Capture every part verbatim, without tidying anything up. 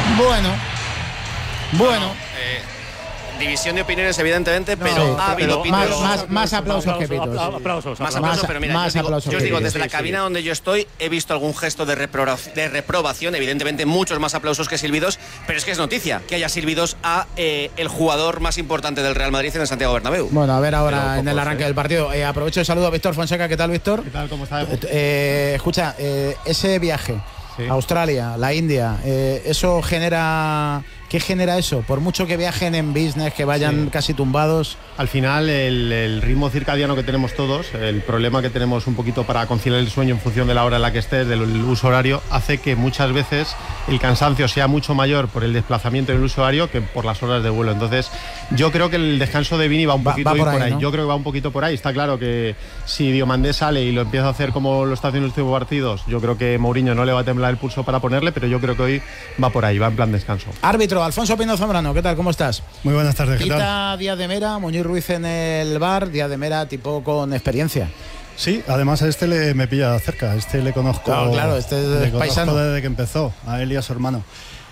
Bueno, bueno. No, eh, división de opiniones, evidentemente, no, pero ha habido más, más, más aplausos que pitos. Aplausos, más aplausos, pero mira, más yo, digo, yo os digo, desde sí, la cabina sí. donde yo estoy, he visto algún gesto de, repro de reprobación, evidentemente muchos más aplausos que silbidos, pero es que es noticia que haya silbidos a eh, el jugador más importante del Real Madrid en el Santiago Bernabéu. Bueno, a ver ahora en el arranque eh. del partido. Eh, aprovecho el saludo a Víctor Fonseca. ¿Qué tal, Víctor? ¿Qué tal? ¿Cómo estás? Eh, escucha, eh, ese viaje, sí. Australia, la India, eh, eso genera... ¿Qué genera eso? Por mucho que viajen en business, que vayan sí. casi tumbados. Al final, el, el ritmo circadiano que tenemos todos, el problema que tenemos un poquito para conciliar el sueño en función de la hora en la que estés, del uso horario, hace que muchas veces el cansancio sea mucho mayor por el desplazamiento del uso horario que por las horas de vuelo. Entonces, yo creo que el descanso de Vini va un poquito va, va por, ahí, por ahí. ¿no? Yo creo que va un poquito por ahí. Está claro que si Diomandé sale y lo empieza a hacer como lo está haciendo en los últimos partidos, yo creo que Mourinho no le va a temblar el pulso para ponerle, pero yo creo que hoy va por ahí, va en plan descanso. Árbitro, Alfonso Pino Zambrano, ¿qué tal? ¿Cómo estás? Muy buenas tardes, ¿qué Quita tal? Díaz de Mera, Muñiz Ruiz en el bar, Díaz de Mera tipo con experiencia. Sí, además a este le, me pilla cerca, este le conozco, claro, claro, este es le paisano. Conozco desde que empezó, a él y a su hermano.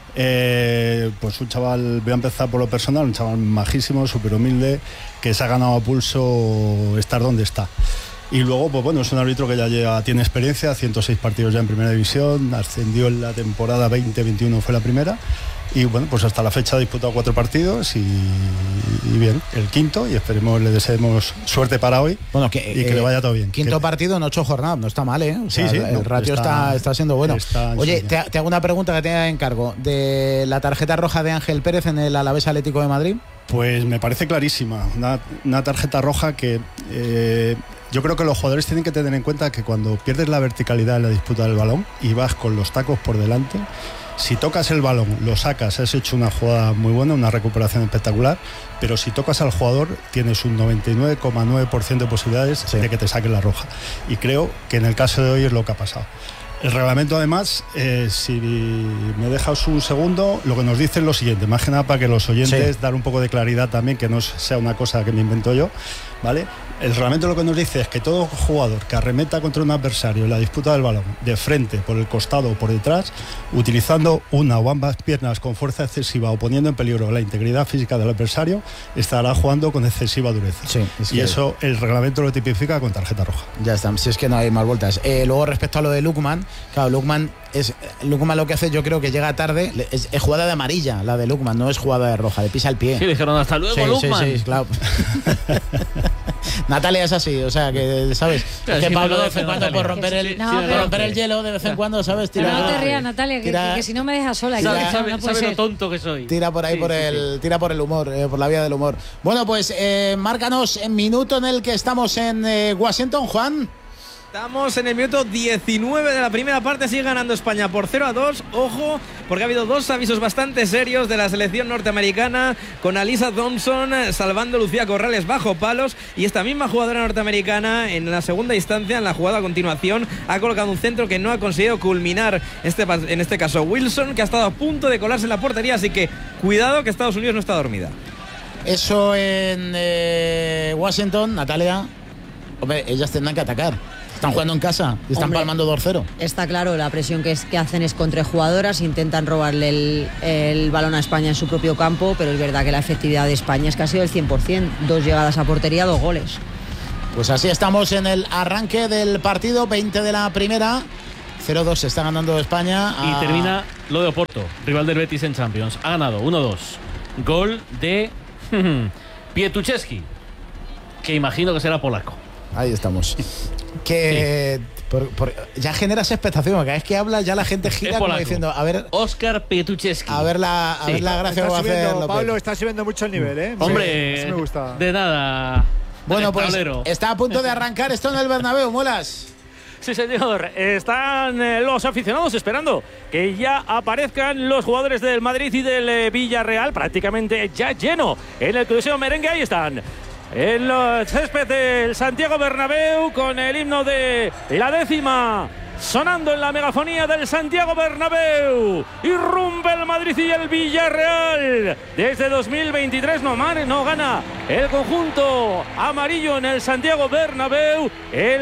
Eh, pues un chaval, voy a empezar por lo personal, un chaval majísimo, súper humilde, que se ha ganado a pulso estar donde está. Y luego, pues bueno, es un árbitro que ya llega, tiene experiencia, ciento seis partidos ya en primera división, ascendió en la temporada veinte veintiuno, fue la primera. Y bueno, pues hasta la fecha ha disputado cuatro partidos y, y bien, el quinto, y esperemos, le deseemos suerte para hoy, bueno, que, y que eh, le vaya todo bien. Quinto que, partido en ocho jornadas, no está mal, ¿eh? O sea, sí, sí, el no, ratio está, está, está siendo bueno. Está Oye, te, te hago una pregunta que tenía en encargo. ¿De la tarjeta roja de Ángel Pérez en el Alavés Atlético de Madrid? Pues me parece clarísima, una, una tarjeta roja que... Eh, yo creo que los jugadores tienen que tener en cuenta que cuando pierdes la verticalidad en la disputa del balón y vas con los tacos por delante, si tocas el balón, lo sacas, has hecho una jugada muy buena, una recuperación espectacular, pero si tocas al jugador tienes un noventa y nueve coma nueve por ciento de posibilidades sí. de que te saquen la roja. Y creo que en el caso de hoy es lo que ha pasado. El reglamento, además, eh, si me dejas un segundo, lo que nos dice es lo siguiente, más que nada para que los oyentes sí. dar un poco de claridad también, que no sea una cosa que me invento yo, ¿vale? El reglamento lo que nos dice es que todo jugador que arremeta contra un adversario en la disputa del balón, de frente, por el costado o por detrás, utilizando una o ambas piernas con fuerza excesiva o poniendo en peligro la integridad física del adversario, estará jugando con excesiva dureza. Sí, es y que... eso el reglamento lo tipifica con tarjeta roja. Ya está, si es que no hay más vueltas. Eh, luego, respecto a lo de Lukman, claro, Lukman es Lukman lo que hace, yo creo que llega tarde, es, es jugada de amarilla la de Lukman, no es jugada de roja, le pisa el pie. Sí, dijeron hasta luego, sí, Lukman. Sí, sí, claro. Natalia es así, o sea, que, ¿sabes? Claro, es que sí, Pablo no de vez en cuando por romper el, no, por pero, romper el hielo de vez en cuando, ¿sabes? Tira, pero no te rías, Natalia, que, tira, que, que si no me dejas sola. Tira, que sabe, no sabe ser. lo tonto que soy. Tira por ahí, sí, por, sí, el, sí. tira por el humor, eh, por la vía del humor. Bueno, pues eh, márcanos el minuto en el que estamos en eh, Washington, Juan. Estamos en el minuto diecinueve de la primera parte, sigue ganando España por cero a dos. Ojo, porque ha habido dos avisos bastante serios de la selección norteamericana, con Alyssa Thompson salvando a Lucía Corrales bajo palos, y esta misma jugadora norteamericana en la segunda instancia, en la jugada a continuación, ha colocado un centro que no ha conseguido culminar, este, en este caso Wilson, que ha estado a punto de colarse en la portería, así que cuidado que Estados Unidos no está dormida. Eso en eh, Washington, Natalia, hombre, ellas tendrán que atacar. Están jugando en casa y están Hombre, palmando dos cero. Está claro, la presión que, es, que hacen es contra jugadoras, intentan robarle el, el balón a España en su propio campo, pero es verdad que la efectividad de España es casi del cien por ciento, dos llegadas a portería, dos goles. Pues así estamos en el arranque del partido, veinte de la primera, cero dos se está ganando España. A... Y termina lo de Oporto, rival del Betis en Champions. Ha ganado uno dos. Gol de Pietuszewski, que imagino que será polaco. Ahí estamos. Que sí. por, por, ya generas expectación, cada vez que habla ya la gente gira como diciendo, a ver, Óscar Pietuszewski. A ver la, a sí. ver la gracia que va a hacer López. Pablo está subiendo mucho el nivel, ¿eh? Hombre, sí, me gusta. De nada. Bueno, pues está a punto de arrancar esto en el Bernabéu, Muelas. Sí, señor. Están eh, los aficionados esperando que ya aparezcan los jugadores del Madrid y del eh, Villarreal, prácticamente ya lleno en el Coliseo Merengue. Ahí están. En el césped del Santiago Bernabéu, con el himno de la décima sonando en la megafonía del Santiago Bernabéu. Irrumpe el Madrid y el Villarreal. Desde dos mil veintitrés no, no gana el conjunto amarillo en el Santiago Bernabéu. El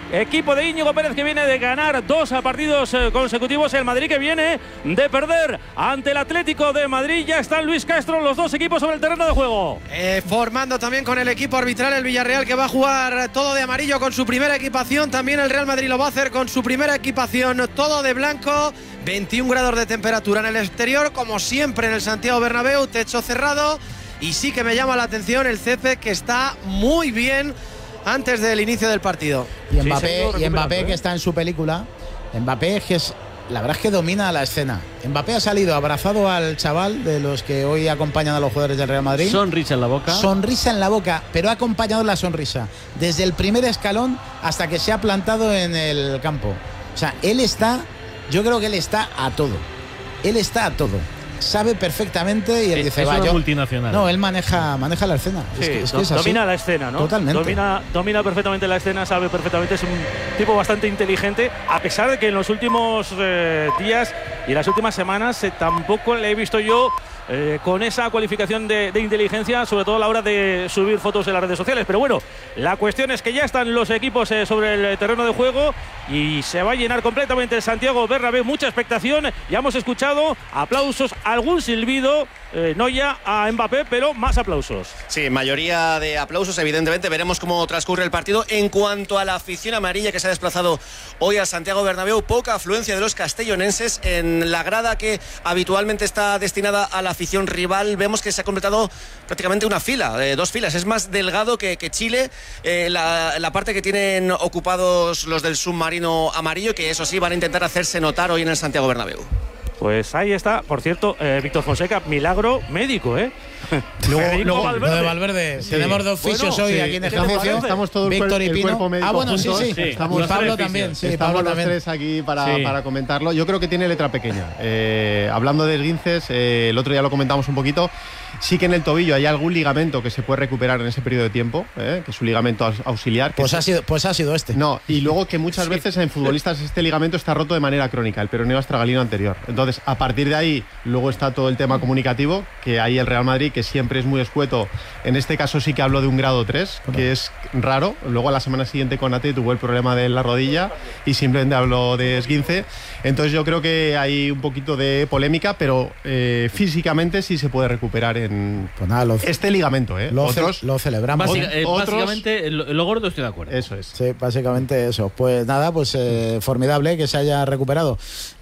equipo de Íñigo Pérez, que viene de ganar dos partidos consecutivos. El Madrid, que viene de perder ante el Atlético de Madrid. Ya están Luis Castro, los dos equipos sobre el terreno de juego. Eh, formando también con el equipo arbitral el Villarreal, que va a jugar todo de amarillo con su primera equipación. También el Real Madrid lo va a hacer con su primera equipación, todo de blanco. veintiún grados de temperatura en el exterior, como siempre en el Santiago Bernabéu, techo cerrado. Y sí que me llama la atención el césped, que está muy bien antes del inicio del partido. Y Mbappé, sí, y Mbappé ¿eh? que está en su película. Mbappé, que es, la verdad es que domina la escena. Mbappé ha salido abrazado al chaval de los que hoy acompañan a los jugadores del Real Madrid. Sonrisa en la boca. Sonrisa en la boca, pero ha acompañado la sonrisa desde el primer escalón hasta que se ha plantado en el campo. O sea, él está, yo creo que él está a todo. Él está a todo. Sabe perfectamente y él es, dice, es va, una yo, multinacional. No, él maneja, maneja la escena. Sí, es que, es que do, es así. domina la escena, ¿no? Totalmente. Domina, domina perfectamente la escena, sabe perfectamente, es un tipo bastante inteligente, a pesar de que en los últimos eh, días y en las últimas semanas eh, tampoco le he visto yo eh, con esa cualificación de, de inteligencia, sobre todo a la hora de subir fotos en las redes sociales. Pero bueno, la cuestión es que ya están los equipos eh, sobre el terreno de juego y se va a llenar completamente el Santiago Bernabéu. Mucha expectación, ya hemos escuchado aplausos, algún silbido, eh, no ya a Mbappé, pero más aplausos. Sí, mayoría de aplausos, evidentemente. Veremos cómo transcurre el partido. En cuanto a la afición amarilla que se ha desplazado hoy al Santiago Bernabéu, poca afluencia de los castellonenses en la grada que habitualmente está destinada a la afición rival. Vemos que se ha completado prácticamente una fila, eh, dos filas. Es más delgado que, que Chile, eh, la, la parte que tienen ocupados los del submarino amarillo, que eso sí van a intentar hacerse notar hoy en el Santiago Bernabéu. Pues ahí está, por cierto, eh, Víctor Fonseca, milagro médico, ¿eh? Luego, luego Valverde. De Valverde. Sí. Tenemos dos fisios bueno, hoy sí. aquí en estamos, ejercicio. Estamos todo el, Víctor y Pino. El cuerpo médico ah, bueno, juntos. sí, sí. sí. Estamos y Pablo también. Sí, estamos Pablo los también. tres aquí para, sí. para comentarlo. Yo creo que tiene letra pequeña. Eh, hablando de esguinces, eh, el otro día lo comentamos un poquito. Sí que en el tobillo hay algún ligamento que se puede recuperar en ese periodo de tiempo, eh, que es un ligamento auxiliar. Pues, que ha sido, pues ha sido este. No, y luego que muchas sí. veces en futbolistas este ligamento está roto de manera crónica, el peroneo astragalino anterior. Entonces, a partir de ahí, luego está todo el tema comunicativo, que ahí el Real Madrid, que siempre es muy escueto, en este caso sí que hablo de un grado tres, que es raro. Luego a la semana siguiente con Ate tuvo el problema de la rodilla y simplemente habló de esguince. Entonces yo creo que hay un poquito de polémica, pero eh, físicamente sí se puede recuperar en pues nada, lo, este ligamento. ¿eh? Lo, Otros, ce lo celebramos. Básica, eh, otros, básicamente, lo, lo gordo estoy de acuerdo. Eso es. Sí, básicamente eso. Pues nada, pues eh, formidable que se haya recuperado.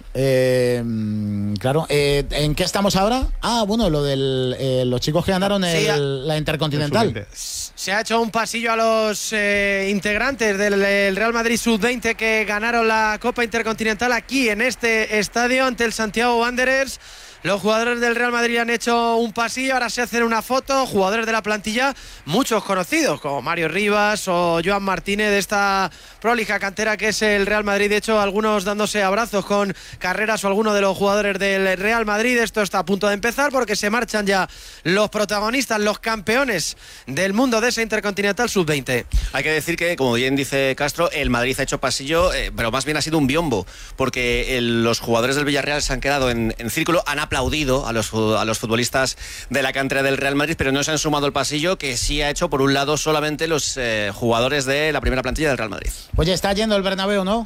Eh, claro, eh, ¿en qué estamos ahora? Ah, bueno, lo de eh, los chicos que ganaron el, sí, la Intercontinental. Se ha hecho un pasillo a los eh, integrantes del, del Real Madrid sub veinte que ganaron la Copa Intercontinental aquí en este estadio ante el Santiago Wanderers. Los jugadores del Real Madrid han hecho un pasillo, ahora se hacen una foto. Jugadores de la plantilla, muchos conocidos, como Mario Rivas o Joan Martínez, de esta prolija cantera que es el Real Madrid. De hecho, algunos dándose abrazos con Carreras o alguno de los jugadores del Real Madrid. Esto está a punto de empezar porque se marchan ya los protagonistas, los campeones del mundo de esa Intercontinental sub veinte. Hay que decir que, como bien dice Castro, el Madrid ha hecho pasillo, eh, pero más bien ha sido un biombo, porque el, los jugadores del Villarreal se han quedado en, en círculo, han aplaudido a los, a los futbolistas de la cantera del Real Madrid, pero no se han sumado al pasillo que sí ha hecho, por un lado, solamente los eh, jugadores de la primera plantilla del Real Madrid. Oye, está yendo el Bernabéu, ¿no?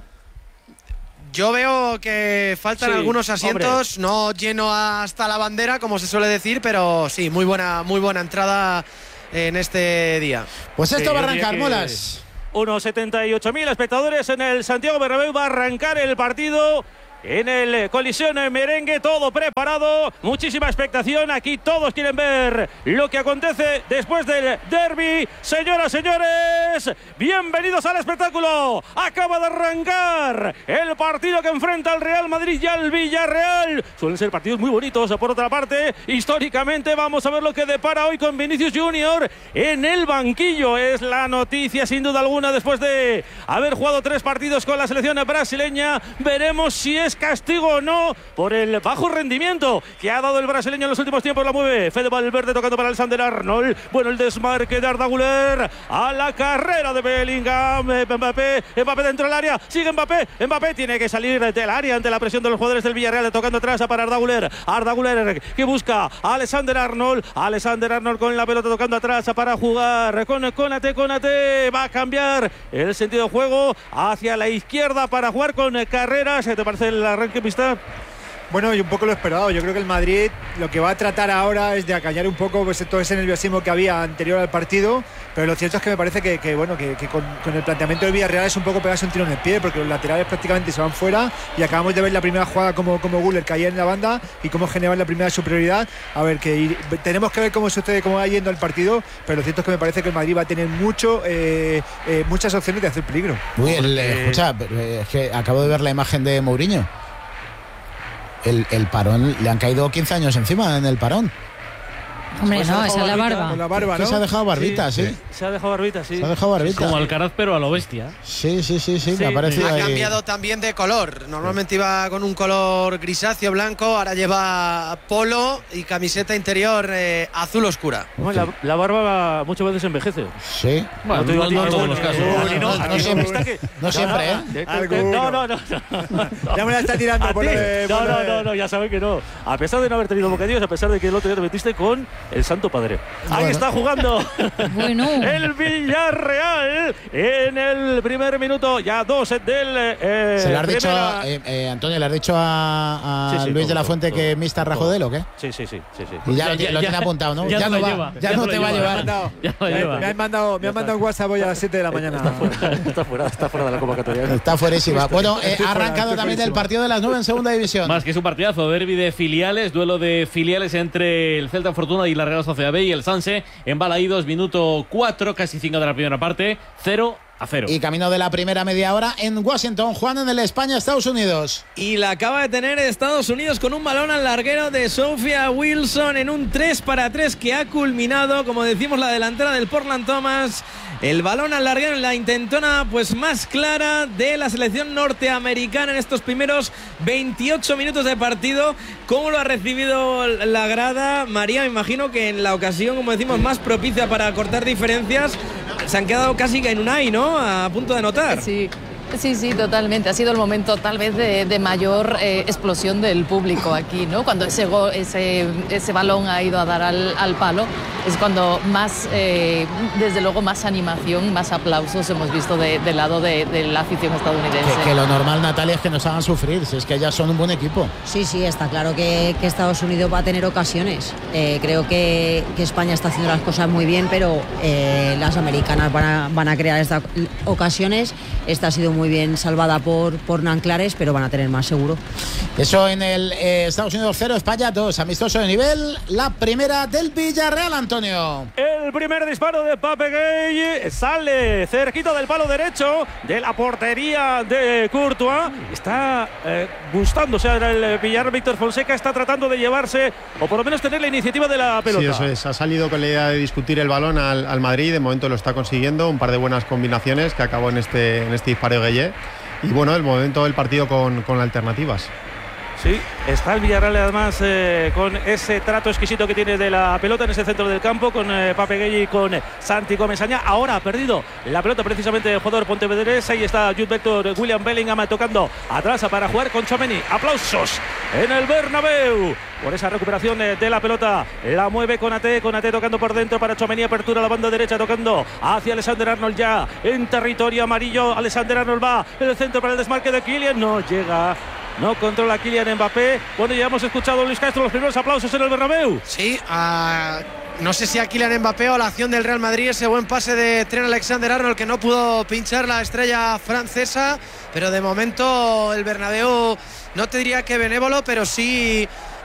Yo veo que faltan sí, algunos asientos, hombre. No lleno hasta la bandera, como se suele decir, pero sí, muy buena, muy buena entrada en este día. Pues esto sí, va a arrancar, Molas. Unos setenta y ocho mil espectadores en el Santiago Bernabéu. Va a arrancar el partido en el Colisión Merengue, todo preparado, muchísima expectación. Aquí todos quieren ver lo que acontece después del derbi. Señoras, señores, bienvenidos al espectáculo. Acaba de arrancar el partido que enfrenta al Real Madrid y al Villarreal. Suelen ser partidos muy bonitos. Por otra parte, históricamente, vamos a ver lo que depara hoy con Vinicius Junior en el banquillo. Es la noticia sin duda alguna después de haber jugado tres partidos con la selección brasileña. Veremos si es ¿Es castigo o no por el bajo rendimiento que ha dado el brasileño en los últimos tiempos? La mueve Fede Valverde tocando para Alexander Arnold. Bueno, el desmarque de Arda Güler a la carrera de Bellingham. Mbappé, Mbappé dentro del área. Sigue Mbappé. Mbappé tiene que salir del área ante la presión de los jugadores del Villarreal, tocando atrás para Arda Güler. Arda Güler que busca a Alexander Arnold. Alexander Arnold con la pelota tocando atrás para jugar con Konate. Konate va a cambiar el sentido de juego hacia la izquierda para jugar con Carreras. ¿Te parece el arranque, pista? Bueno, y un poco lo esperado. Yo creo que el Madrid lo que va a tratar ahora es de acallar un poco pues, todo ese nerviosismo que había anterior al partido, pero lo cierto es que me parece que, que bueno que, que con, con el planteamiento del Villarreal es un poco pegarse un tiro en el pie, porque los laterales prácticamente se van fuera y acabamos de ver la primera jugada como, como Güler caía en la banda y cómo generaba la primera superioridad. A ver, que ir, tenemos que ver cómo sucede, cómo va yendo el partido, pero lo cierto es que me parece que el Madrid va a tener mucho eh, eh, muchas opciones de hacer peligro. Uy, el, eh, escucha, es que acabo de ver la imagen de Mourinho. El, el parón, le han caído quince años encima en el parón. Hombre, no, esa es la barba. La barba, ¿no? Se ha dejado barbita, sí. sí. Se ha dejado barbita, sí. Se ha dejado barbita. Como Alcaraz, pero a lo bestia. Sí, sí, sí, sí, sí me ha parecido. Ha ahí. cambiado también de color. Normalmente iba con un color grisáceo blanco, ahora lleva polo y camiseta interior eh, azul oscura. Bueno, la, la barba muchas veces envejece. Sí. Bueno, no, no, no en todos los casos. No, no, no siempre, no siempre, ¿eh? No, no, no. Ya me la está tirando por el, No, por no, el... no, no, ya saben que no. A pesar de no haber tenido bocadillos, a pesar de que el otro día te metiste con el Santo Padre. Ahí bueno. está jugando Bueno. el Villarreal en el primer minuto, ya dos del eh, ¿Se le has dicho, primera... eh, eh, Antonio, le has dicho a, a Sí, sí, Luis todo, de la todo, Fuente todo, que todo, Mista todo. Rajodel o qué? Sí, sí, sí, sí, sí. Y ya, Ya, ya, lo ya. tiene apuntado, ¿no? Ya Ya, te no lo va, lleva, ya, ya no te te lo va a lleva. llevar. mandado, Ya lo me, lleva. me han mandado, me han mandado un WhatsApp hoy a las siete de la mañana. Está fuera, está fuera, está fuera de la convocatoria. Está fuerísima. Bueno, eh, Estoy ha fuera, arrancado estoy también el fuerísima. partido de las nueve en segunda división. Más que es un partidazo, derbi de filiales, duelo de filiales entre el Celta Fortuna y la Real Sociedad B y el Sanse en Balaídos, minuto cuatro, casi cinco de la primera parte, cero a cero. Y camino de la primera media hora en Washington, Juan, en el España-Estados Unidos. Y la acaba de tener Estados Unidos con un balón al larguero de Sophia Wilson en un tres para tres que ha culminado, como decimos, la delantera del Portland Thomas. El balón al larguero en la intentona pues más clara de la selección norteamericana en estos primeros veintiocho minutos de partido. ¿Cómo lo ha recibido la grada? María, me imagino que en la ocasión, como decimos, más propicia para cortar diferencias, se han quedado casi que en un ay, ¿no? A punto de anotar. Sí. Sí, sí, totalmente. Ha sido el momento tal vez de, de mayor eh, explosión del público aquí, ¿no? Cuando ese, go, ese, ese balón ha ido a dar al, al palo, es cuando más, eh, desde luego, más animación, más aplausos hemos visto de, del lado de, de la afición estadounidense. Que, que lo normal, Natalia, es que nos hagan sufrir, si es que ellas son un buen equipo. Sí, sí, está claro que, que Estados Unidos va a tener ocasiones. Eh, creo que, que España está haciendo las cosas muy bien, pero eh, las americanas van a, van a crear estas ocasiones. Esta ha sido muy bien salvada por, por Nanclares, pero van a tener más seguro. Eso en el eh, Estados Unidos cero, España dos, amistoso de nivel. La primera del Villarreal, Antonio. El primer disparo de Pape Gueye sale cerquita del palo derecho de la portería de Courtois. Está eh, gustándose el Villarreal. Víctor Fonseca está tratando de llevarse, o por lo menos tener la iniciativa de la pelota. Sí, eso es. Ha salido con la idea de discutir el balón al, al Madrid. De momento lo está consiguiendo. Un par de buenas combinaciones que acabó en este, en este disparo de Gueye. Y bueno, el momento del partido con, con alternativas. Sí, está el Villarreal además eh, con ese trato exquisito que tiene de la pelota en ese centro del campo, con eh, Pape Gueye y con eh, Santi Gómez Añá. Ahora ha perdido la pelota precisamente el jugador pontevedrés. Ahí está Jude Vector, William Bellingham tocando atrás para jugar con Tchouaméni. Aplausos en el Bernabéu por esa recuperación eh, de la pelota. La mueve Konate, Konate tocando por dentro para Tchouaméni. Apertura a la banda derecha, tocando hacia Alexander Arnold ya en territorio amarillo. Alexander Arnold va en el centro para el desmarque de Kylian. No llega. No controla Kylian Mbappé. Bueno, ya hemos escuchado, Luis Castro, los primeros aplausos en el Bernabéu. Sí, a, no sé si a Kylian Mbappé o a la acción del Real Madrid, ese buen pase de Trent Alexander-Arnold que no pudo pinchar la estrella francesa, pero de momento el Bernabéu no te diría que benévolo, pero sí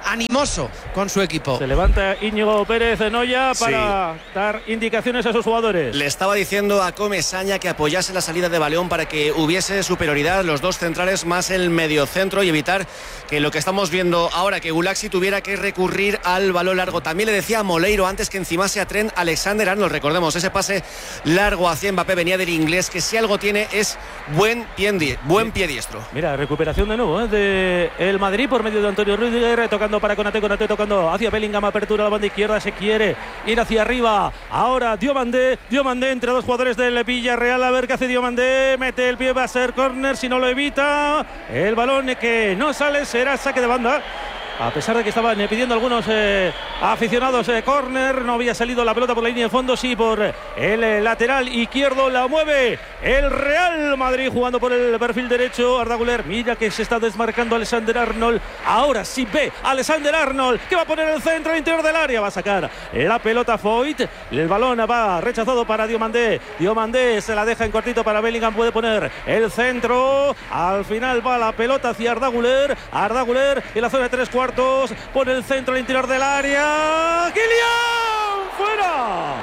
animoso con su equipo. Se levanta Íñigo Pérez Noya para sí. dar indicaciones a sus jugadores. Le estaba diciendo a Comesaña que apoyase la salida de balón para que hubiese superioridad, los dos centrales más el mediocentro, y evitar que lo que estamos viendo ahora, que Gulaxi tuviera que recurrir al balón largo. También le decía a Moleiro antes que encimase a Trent Alexander-Arnold. Recordemos, ese pase largo hacia Mbappé venía del inglés, que si algo tiene es buen pie, buen pie diestro. Mira, recuperación de nuevo ¿eh? de el Madrid por medio de Antonio Rüdiger, tocando para Konaté, Konaté tocando hacia Bellingham, apertura a la banda izquierda, se quiere ir hacia arriba. Ahora Diomandé, Diomandé entre dos jugadores del Villarreal, a ver qué hace Diomandé, mete el pie, va a ser córner, si no lo evita, el balón que no sale será saque de banda. A pesar de que estaban pidiendo algunos eh, aficionados eh, córner, no había salido la pelota por la línea de fondo, sí por el eh, lateral izquierdo, la mueve el Real Madrid jugando por el perfil derecho. Arda Güler, mira que se está desmarcando Alexander-Arnold, ahora sí ve Alexander-Arnold que va a poner el centro al interior del área, va a sacar la pelota Foyt, el balón va rechazado para Diomandé, Diomandé se la deja en cortito para Bellingham, puede poner el centro, al final va la pelota hacia Arda Güler, Arda Güler en la zona de tres cuartos, pone el centro al interior del área. ¡Kylian! ¡Fuera!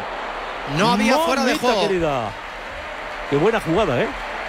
No había Mamita fuera de juego. Querida. Qué buena jugada, ¿eh?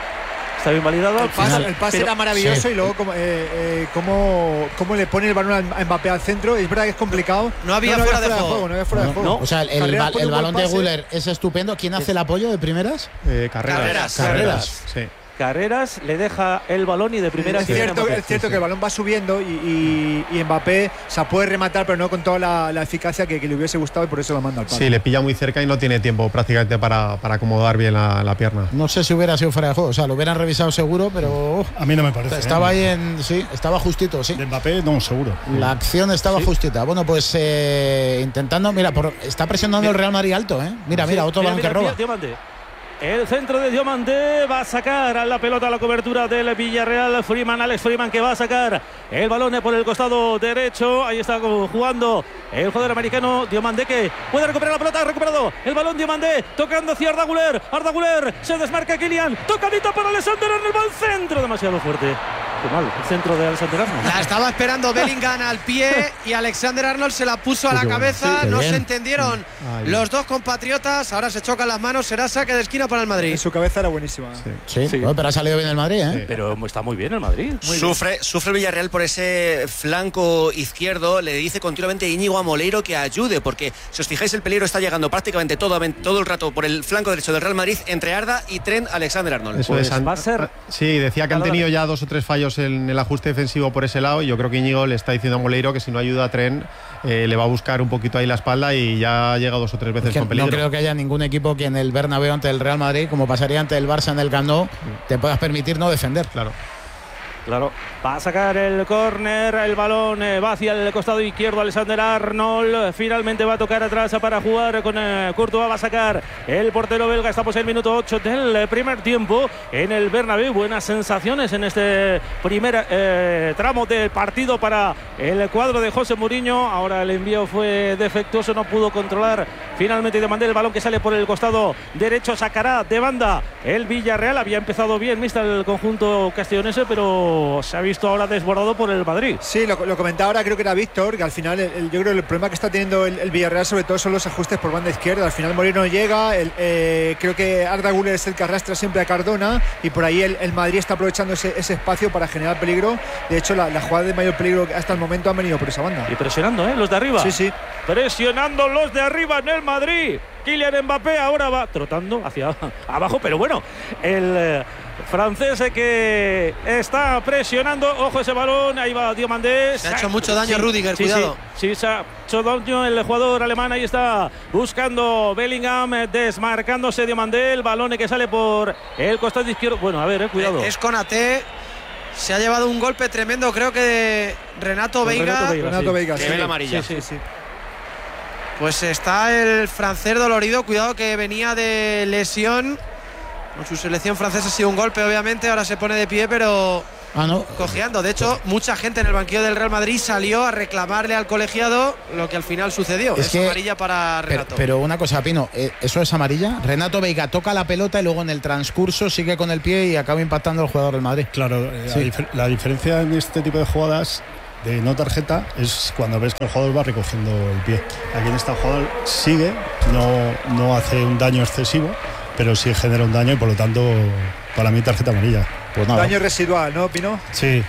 Está bien validado. El pase, el pase pero, era maravilloso, sí. Y luego como, eh, eh, cómo, cómo le pone el balón a Mbappé al centro. Es verdad que es complicado. No había, no, no fuera, había fuera, de, de, juego. juego. No había fuera no, de juego. No. O sea, el, el, el, el balón de Güler es estupendo. ¿Quién hace el apoyo de primeras? Eh, carreras. Carreras. Carreras. Sí. Carreras le deja el balón y de primera. Es cierto, es cierto sí, que el balón va subiendo y, y, y Mbappé o sea, puede rematar, pero no con toda la, la eficacia que, que le hubiese gustado, y por eso lo manda al palo. Sí, le pilla muy cerca y no tiene tiempo prácticamente para, para acomodar bien la, la pierna. No sé si hubiera sido fuera de juego, o sea, lo hubieran revisado seguro, pero a mí no me parece. Estaba ¿eh? ahí en, sí, estaba justito, sí. De Mbappé no, seguro. La acción estaba sí. justita. Bueno, pues eh, intentando, mira, por, está presionando mira. el Real Madrid alto, ¿eh? Mira, sí, mira, otro mira, balón mira, que roba. Diomandé. El centro de Diomandé va a sacar a la pelota a la cobertura del Villarreal. Freeman, Alex Freeman, que va a sacar el balón por el costado derecho. Ahí está jugando el jugador americano Diomandé, que puede recuperar la pelota. Ha recuperado el balón Diomandé, tocando hacia Arda Güler. Arda Güler, se desmarca Kylian. Tocadito para Alexander-Arnold, va al centro. Demasiado fuerte. Qué mal, el centro de Alexander-Arnold. La estaba esperando Bellingham al pie y Alexander-Arnold se la puso a la cabeza. Sí, no bien. Se entendieron Ay, los dos compatriotas. Ahora se chocan las manos. Será saque de esquina para el Madrid. En su cabeza era buenísima. Sí, sí, sí. Bueno, pero ha salido bien el Madrid, ¿eh? Sí, pero está muy bien el Madrid. Muy sufre, bien. sufre Villarreal por ese flanco izquierdo. Le dice continuamente Íñigo a Moleiro que ayude, porque si os fijáis, el peligro está llegando prácticamente todo, todo el rato por el flanco derecho del Real Madrid entre Arda y Trent Alexander-Arnold. Eso pues es. Va a ser. Sí, decía que han tenido ya dos o tres fallos en el ajuste defensivo por ese lado, y yo creo que Íñigo le está diciendo a Moleiro que si no ayuda a Trent eh, le va a buscar un poquito ahí la espalda, y ya ha llegado dos o tres veces que con peligro. No creo que haya ningún equipo que en el Bernabéu ante el Real Madrid, como pasaría ante el Barça en el Camp Nou, te puedas permitir no defender. Claro. Claro, va a sacar el córner, el balón eh, va hacia el costado izquierdo Alexander-Arnold, finalmente va a tocar atrás para jugar con eh, Courtois, va a sacar el portero belga. Estamos en el minuto ocho del primer tiempo en el Bernabéu. Buenas sensaciones en este primer eh, tramo del partido para el cuadro de José Mourinho. Ahora el envío fue defectuoso, no pudo controlar finalmente de mandar el balón que sale por el costado derecho, sacará de banda el Villarreal. Había empezado bien mixta el conjunto castellonense, pero se ha visto ahora desbordado por el Madrid. Sí, lo, lo comentaba ahora, creo que era Víctor, que al final el, el, yo creo que el problema que está teniendo el, el Villarreal sobre todo son los ajustes por banda izquierda. Al final Moreno llega, el, eh, creo que Arda Güler es el que arrastra siempre a Cardona, y por ahí el, el Madrid está aprovechando ese, ese espacio para generar peligro. De hecho, la, la jugada de mayor peligro hasta el momento han venido por esa banda. Y presionando, ¿eh? Los de arriba. Sí, sí. Presionando los de arriba en el Madrid. Kylian Mbappé ahora va trotando hacia abajo, pero bueno, el eh, francés que está presionando, ojo ese balón, ahí va Diomandé. Se ha hecho mucho daño sí, Rüdiger, sí, cuidado. Sí, sí, se ha hecho daño el jugador alemán, ahí está buscando Bellingham, desmarcándose Diomandé, el balón que sale por el costado izquierdo. Bueno, a ver, eh, cuidado. Es Konaté. Se ha llevado un golpe tremendo, creo que de Renato Veiga. Renato Veiga, Renato Veiga sí. Que ve la amarilla. Sí, sí, sí. Pues está el francés dolorido, cuidado que venía de lesión. Con su selección francesa ha sido un golpe, obviamente, ahora se pone de pie, pero ah, no. cojeando. De hecho, mucha gente en el banquillo del Real Madrid salió a reclamarle al colegiado lo que al final sucedió. Es, es que, amarilla para Renato. Pero, pero una cosa, Pino, ¿eso es amarilla? Renato Veiga toca la pelota y luego en el transcurso sigue con el pie y acaba impactando al jugador del Madrid. Claro, sí. la, dif la diferencia en este tipo de jugadas de no tarjeta es cuando ves que el jugador va recogiendo el pie. Aquí en esta jugada sigue, no, no hace un daño excesivo, pero sí genera un daño y por lo tanto para mí tarjeta amarilla. Pues nada. Daño residual, ¿no, Pino? Sí.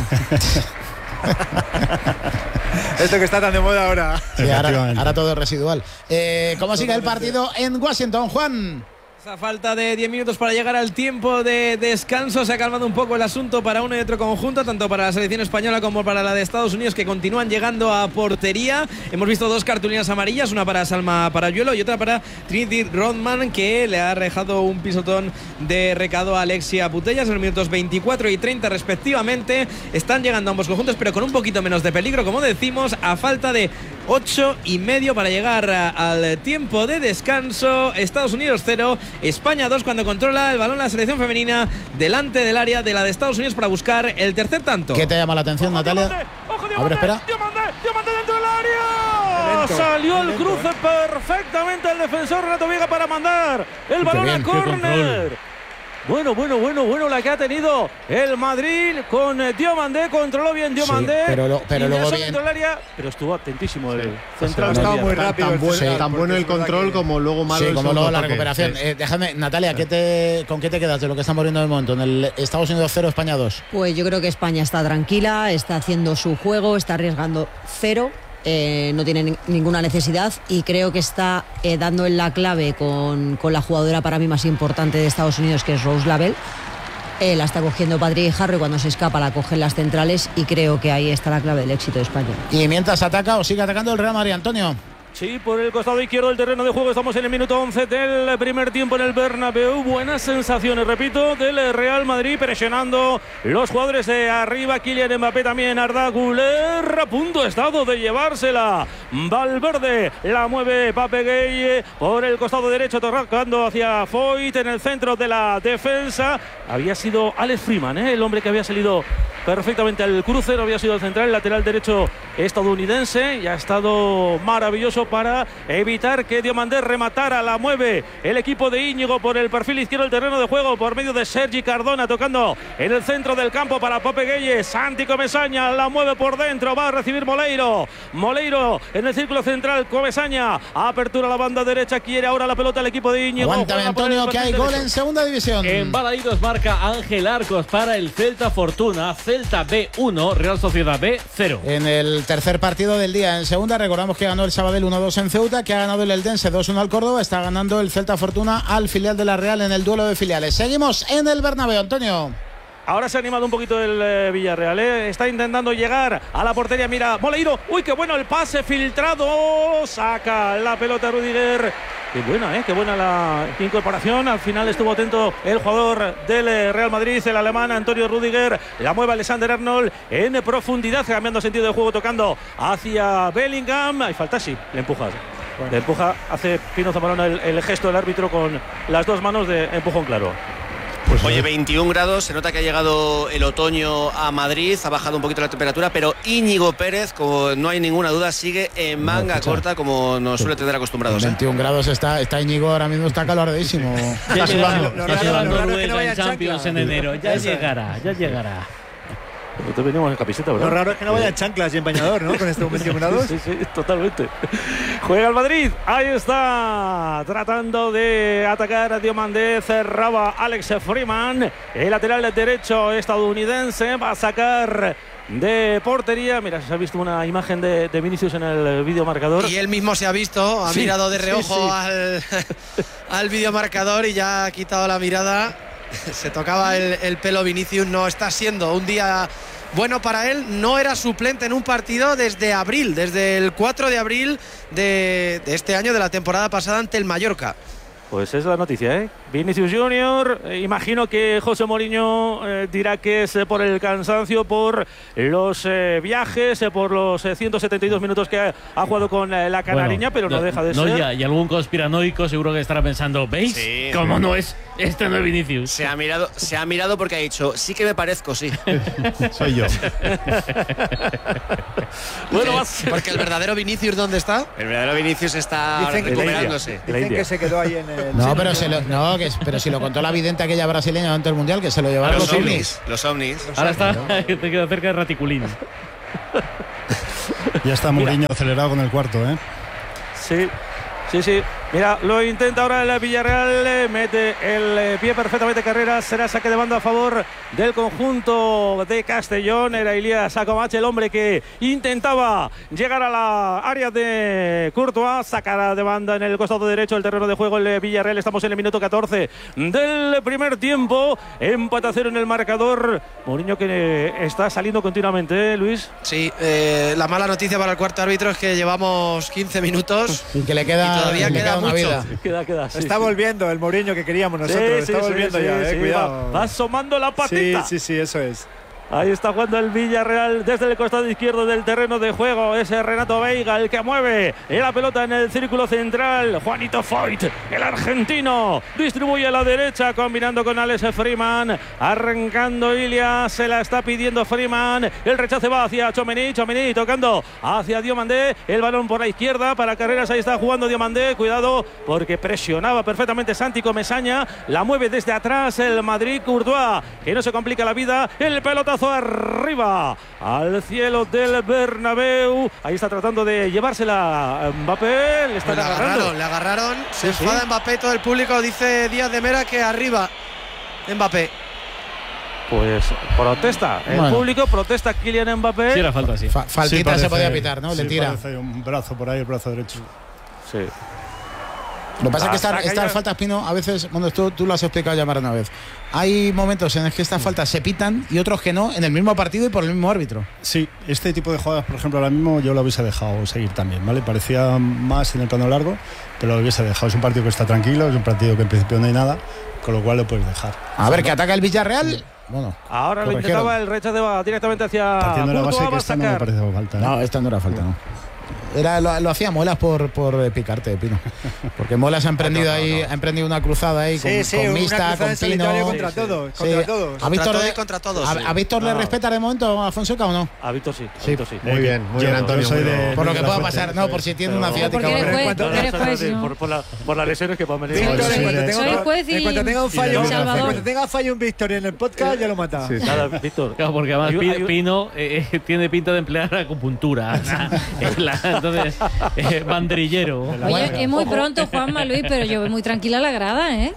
Esto que está tan de moda ahora. Sí, ahora, ahora todo es residual. Eh, ¿Cómo sigue el partido en Washington, Juan? A falta de diez minutos para llegar al tiempo de descanso, se ha calmado un poco el asunto para uno y otro conjunto, tanto para la selección española como para la de Estados Unidos, que continúan llegando a portería. Hemos visto dos cartulinas amarillas, una para Salma Parayuelo y otra para Trinity Rodman, que le ha dejado un pisotón de recado a Alexia Putellas en los minutos veinticuatro y treinta respectivamente. Están llegando ambos conjuntos, pero con un poquito menos de peligro, como decimos, a falta de ocho y medio para llegar al tiempo de descanso. Estados Unidos cero, España dos, cuando controla el balón la selección femenina delante del área de la de Estados Unidos para buscar el tercer tanto. ¿Qué te llama la atención, Natalia? Ojo, a ver, espera. Diomandé, Diomandé dentro del área. Lento, Salió el cruce perfectamente el defensor Renato Vega para mandar el balón bien, a córner. Bueno, bueno, bueno, bueno la que ha tenido el Madrid con eh, Diomandé, controló bien Diomandé. Sí, pero lo, pero luego bien. El área, pero estuvo atentísimo el sí, central. Ha estado muy rápido. Tan, tan, sí, tan bueno el control que, como luego malo sí, el como luego la recuperación. Sí. Eh, déjame, Natalia, ¿qué te, ¿con qué te quedas de lo que estamos viendo en el momento? En el Estados Unidos cero, España dos. Pues yo creo que España está tranquila, está haciendo su juego, está arriesgando cero. Eh, no tiene ni, ninguna necesidad y creo que está eh, dando en la clave con, con la jugadora para mí más importante de Estados Unidos, que es Rose Lavelle. Eh, la está cogiendo Patrick Harry, cuando se escapa la cogen las centrales y creo que ahí está la clave del éxito de España. Y mientras ataca o sigue atacando el Real Madrid, Antonio. Sí, por el costado izquierdo del terreno de juego. Estamos en el minuto once del primer tiempo en el Bernabéu. Buenas sensaciones, repito, del Real Madrid, presionando los jugadores de arriba. Kylian Mbappé, también Arda Güler, a punto estado de llevársela. Valverde la mueve Pape Gueye por el costado derecho, tocando hacia Foyt en el centro de la defensa. Había sido Alex Freeman, ¿eh? el hombre que había salido perfectamente al cruce, no había sido el central, el lateral derecho estadounidense, y ha estado maravilloso para evitar que Diomandé rematara. La mueve el equipo de Íñigo por el perfil izquierdo del terreno de juego por medio de Sergi Cardona, tocando en el centro del campo para Pape Gueye. Santi Comesaña la mueve por dentro, va a recibir Moleiro. Moleiro en el círculo central, Comesaña, apertura a la banda derecha, quiere ahora la pelota el equipo de Íñigo. Aguántame, Antonio, que hay gol en segunda división. En Balaídos marca Ángel Arcos para el Celta Fortuna. Celta B uno, Real Sociedad B cero. En el tercer partido del día en segunda, recordamos que ganó el Sabadell uno dos en Ceuta, que ha ganado el Eldense dos uno al Córdoba, está ganando el Celta Fortuna al filial de la Real en el duelo de filiales. Seguimos en el Bernabéu, Antonio. Ahora se ha animado un poquito el eh, Villarreal, ¿eh? Está intentando llegar a la portería, mira, Moleiro, uy, qué bueno el pase filtrado, saca la pelota Rudiger. Qué buena, ¿eh? Qué buena la incorporación. Al final estuvo atento el jugador del Real Madrid, el alemán Antonio Rudiger. La mueve Alexander Arnold en profundidad, cambiando sentido de juego, tocando hacia Bellingham. Hay falta, sí, le empuja. Bueno. Le empuja, hace Pino Zamorano el, el gesto del árbitro con las dos manos de empujón claro. Pues Oye, veintiún grados, se nota que ha llegado el otoño a Madrid, ha bajado un poquito la temperatura, pero Íñigo Pérez, como no hay ninguna duda, sigue en manga no, corta, como nos suele tener acostumbrados. veintiún ¿eh? grados está, está Íñigo, ahora mismo está caloradísimo. Ya llegará, ya llegará Noruega en Champions en enero, ya llegará, ya llegará. Nosotros venimos en camiseta, ¿verdad? Lo raro es que no vaya en chanclas y en bañador, ¿no? Con estos veintiún grados. Sí, sí, sí, totalmente. Juega el Madrid. Ahí está. Tratando de atacar a Diomandé. Cerraba Alex Freeman. El lateral derecho estadounidense va a sacar de portería. Mira, se ha visto una imagen de, de Vinicius en el videomarcador. Y él mismo se ha visto. Ha sí, mirado de reojo sí, sí. al, al videomarcador y ya ha quitado la mirada. Se tocaba el, el pelo Vinicius. No está siendo un día bueno para él. No era suplente en un partido desde abril, desde el cuatro de abril de, de este año, de la temporada pasada, ante el Mallorca. Pues es la noticia, ¿eh? Vinicius Junior, eh, imagino que José Mourinho eh, dirá que es eh, por el cansancio, por los eh, viajes, eh, por los eh, ciento setenta y dos minutos que ha, ha jugado con eh, la canariña, bueno, pero no, no deja de no, ser. Ya, y algún conspiranoico seguro que estará pensando, ¿veis? Sí. ¿Cómo no es? Este no es Vinicius. Se ha mirado, se ha mirado porque ha dicho, sí que me parezco, sí. Soy yo. Bueno, vas... Porque el verdadero Vinicius, ¿dónde está? El verdadero Vinicius está dicen que, recuperándose. Dicen que se quedó ahí en el... No, pero, se lo, no que, pero si lo contó la vidente aquella brasileña antes del Mundial, que se lo llevaron los, los ovnis. Los ovnis. Ahora está, te quedo cerca de Raticulín. Ya está Mourinho acelerado con el cuarto, ¿eh? Sí, sí, sí. Mira, lo intenta ahora el Villarreal, mete el pie perfectamente Carreras, será saque de banda a favor del conjunto de Castellón. Era Ilías Acomach, el hombre que intentaba llegar a la área de Courtois, sacará de banda en el costado derecho del terreno de juego el Villarreal. Estamos en el minuto catorce del primer tiempo, empate a cero en el marcador. Mourinho que está saliendo continuamente, ¿eh, Luis? Sí, eh, la mala noticia para el cuarto árbitro es que llevamos quince minutos y que le queda, y todavía le queda queda una mucho. vida. Queda, queda, sí, está sí. volviendo el Mourinho que queríamos nosotros. Sí, está sí, volviendo sí, ya, sí, eh, sí, cuidado. Va, va asomando la patita. Sí, sí, sí, eso es. Ahí está jugando el Villarreal desde el costado izquierdo del terreno de juego. Ese Renato Veiga el que mueve la pelota en el círculo central. Juanito Foyt, el argentino, distribuye a la derecha combinando con Alex Freeman. Arrancando Ilia, se la está pidiendo Freeman. El rechace va hacia Tchouaméni. Tchouaméni tocando hacia Diomandé. El balón por la izquierda para Carreras. Ahí está jugando Diomandé. Cuidado porque presionaba perfectamente Santi Comesaña. La mueve desde atrás el Madrid. Courtois, que no se complica la vida. El pelotazo arriba al cielo del Bernabéu. Ahí está tratando de llevársela Mbappé. Le están pues le agarrando. agarraron, le agarraron. Se sí, enfada sí. Mbappé, todo el público dice Díaz de Mera que arriba Mbappé. Pues protesta. El bueno. público protesta Kylian Mbappé. Sí, era falta, sí. Fa faltita sí, parece, se podía pitar, ¿no? Sí, Le tira. parece un brazo por ahí, el brazo derecho. Sí. Lo que pasa es que Hasta estas que esta ya... faltas, Pino, a veces, bueno, esto tú lo has explicado ya más de una vez. Hay momentos en los que estas faltas se pitan y otros que no, en el mismo partido y por el mismo árbitro. Sí, este tipo de jugadas, por ejemplo, ahora mismo yo lo hubiese dejado seguir también, ¿vale? Parecía más en el plano largo, pero lo hubiese dejado. Es un partido que está tranquilo, es un partido que en principio no hay nada, con lo cual lo puedes dejar. A ver, que ataca el Villarreal. Bueno, ahora lo intentaba el rechace va directamente hacia partiendo de la base Courtois, que esta no me parece falta, ¿eh? No, esta no era falta, no. Era, lo, lo hacía Molas por, por picarte, Pino. Porque Molas ha emprendido no, no, no, ahí, ha emprendido una cruzada ahí con, sí, sí, con Mista, con Pino. Contra todos, sí. contra todos. ¿A Víctor, contra le, contra todos, a, sí. ¿a Víctor no. le respeta de momento a Fonseca o no? A Víctor sí. A sí. Víctor, sí. Muy bien, muy bien, Antonio. Soy de, por lo de que pueda fuente, pasar, no, por si tiene una ciática. Por, por, la, por las lesiones que pueden venir. Víctor, en cuanto soy juez y, en cuanto tenga un fallo, en cuando tenga fallo un Víctor en el podcast, ya lo mata. Sí, sí. Nada, Víctor. Claro, porque además hay, hay, Pino eh, eh, tiene pinta de emplear acupuntura. Entonces, eh, banderillero. Oye, es muy pronto, Juanma, Luis, pero yo veo muy tranquila la grada, ¿eh?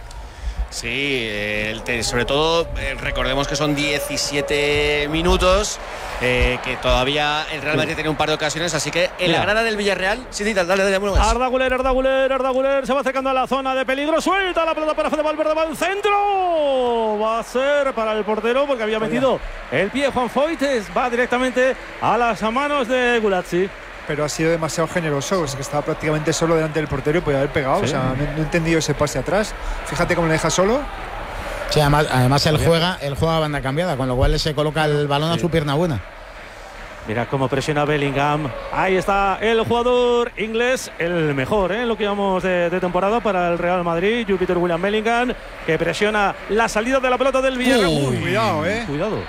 Sí, eh, el te, sobre todo eh, recordemos que son diecisiete minutos, eh, que todavía el Real Madrid tiene un par de ocasiones, así que en la grada del Villarreal, sí, sí, dale, dale, dale, dale Arda Güler, Arda Güler, Arda Güler se va acercando a la zona de peligro, suelta la pelota para Fede Valverde, va al centro, va a ser para el portero porque había metido el pie Juan Foyt, va directamente a las manos de Gulazzi. Pero ha sido demasiado generoso, es que estaba prácticamente solo delante del portero y podía haber pegado. Sí. O sea, no, no he entendido ese pase atrás. Fíjate cómo le deja solo. Sí, además, además él juega, él juega a banda cambiada, con lo cual se coloca el balón sí. a su pierna buena. Mira cómo presiona Bellingham. Ahí está el jugador inglés, el mejor, ¿eh? Lo que llevamos de, de temporada para el Real Madrid, Jupiter William Bellingham, que presiona la salida de la pelota del Villarreal. Uy, cuidado, eh. Cuidado.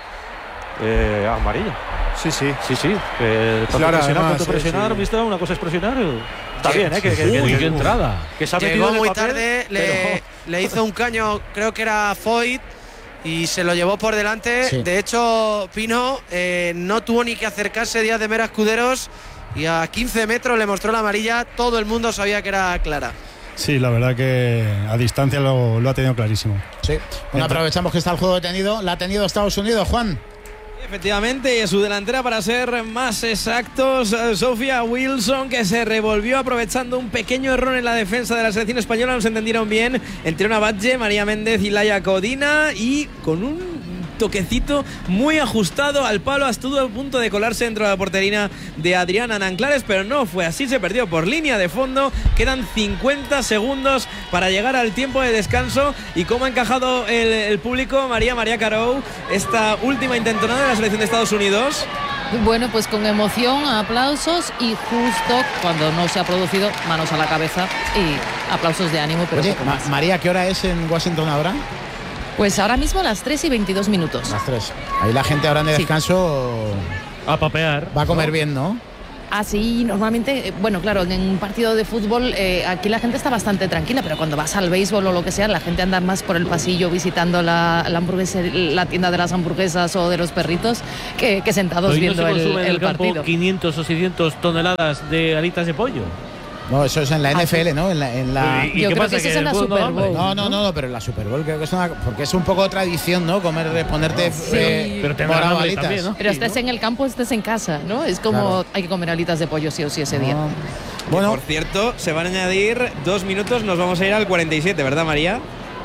Eh, amarilla. Sí, sí. Sí, sí. Eh, tanto claro, presionar, además, tanto sí, presionar, sí. ¿viste? Una cosa es presionar. Está bien, ¿eh? Que, que, Uy, que, qué entrada. Que se ha Llegó metido muy papel, tarde, pero... le, le hizo un caño, creo que era Foyt, y se lo llevó por delante. Sí. De hecho, Pino eh, no tuvo ni que acercarse Díaz de Mera Escuderos y a quince metros le mostró la amarilla. Todo el mundo sabía que era clara. Sí, la verdad que a distancia lo, lo ha tenido clarísimo. Sí. Bueno, aprovechamos que está el juego detenido. La ha tenido Estados Unidos, Juan. Efectivamente, y su delantera, para ser más exactos, Sofía Wilson, que se revolvió aprovechando un pequeño error en la defensa de la selección española. No se entendieron bien entre una Batlle, María Méndez y Laia Codina, y con un toquecito muy ajustado al palo estuvo a punto de colarse dentro de la portería de Adriana Nanclares, pero no fue así, se perdió por línea de fondo. Quedan cincuenta segundos para llegar al tiempo de descanso. Y cómo ha encajado el, el público, María María Carou, esta última intentonada de la selección de Estados Unidos. Bueno, pues con emoción, aplausos, y justo cuando no se ha producido, manos a la cabeza y aplausos de ánimo, pero Oye, poco Ma más. María, ¿qué hora es en Washington ahora? Pues ahora mismo a las tres y veintidós minutos. Las tres. Ahí la gente ahora en el Sí. descanso a papear. va a comer ¿no? bien, ¿no? Así, normalmente, bueno, claro, en un partido de fútbol eh, aquí la gente está bastante tranquila, pero cuando vas al béisbol o lo que sea, la gente anda más por el pasillo visitando la, la, la tienda de las hamburguesas o de los perritos que, que sentados Hoy viendo no se el, consume en el, el campo partido. quinientos o seiscientos toneladas de alitas de pollo. No, eso es en la N F L, ¿no? En la, en la... ¿Y, y Yo qué creo pasa? que eso es en la Super Bowl. No, no, no, no, pero en la Super Bowl creo que es una... Porque es un poco tradición, ¿no? Comer, ponerte Sí. eh, Pero te morado hambre alitas. también, ¿no? Pero estés en el campo, estés en casa, ¿no? Es como Claro. hay que comer alitas de pollo sí o sí ese día. No. Bueno, Bueno, por cierto, se van a añadir dos minutos, nos vamos a ir al cuarenta y siete, ¿verdad, María?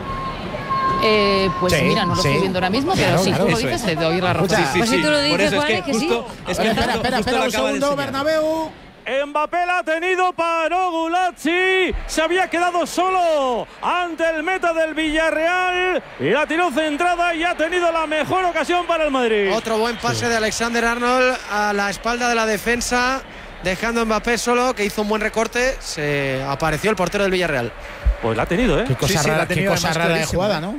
Eh, pues Sí, mira, no lo sí. estoy viendo ahora mismo, Claro, pero si claro, tú lo eso dices, es. te doy la razón. Escucha, Pues si tú lo Por dices, eso es Juan, que es que sí. justo, es que espera, justo- espera, justo espera lo un acaba de segundo, enseñar. Bernabéu. Mbappé la ha tenido para Gulazzi. Se había quedado solo ante el meta del Villarreal. Y la tiró centrada y ha tenido la mejor ocasión para el Madrid. Otro buen pase de Alexander Arnold a la espalda de la defensa, dejando a Mbappé solo, que hizo un buen recorte. Se apareció el portero del Villarreal. Pues la ha tenido, ¿eh? Qué cosa Sí, sí, la rara, ha qué tenido cosa además rara de clarísima. jugada, ¿no?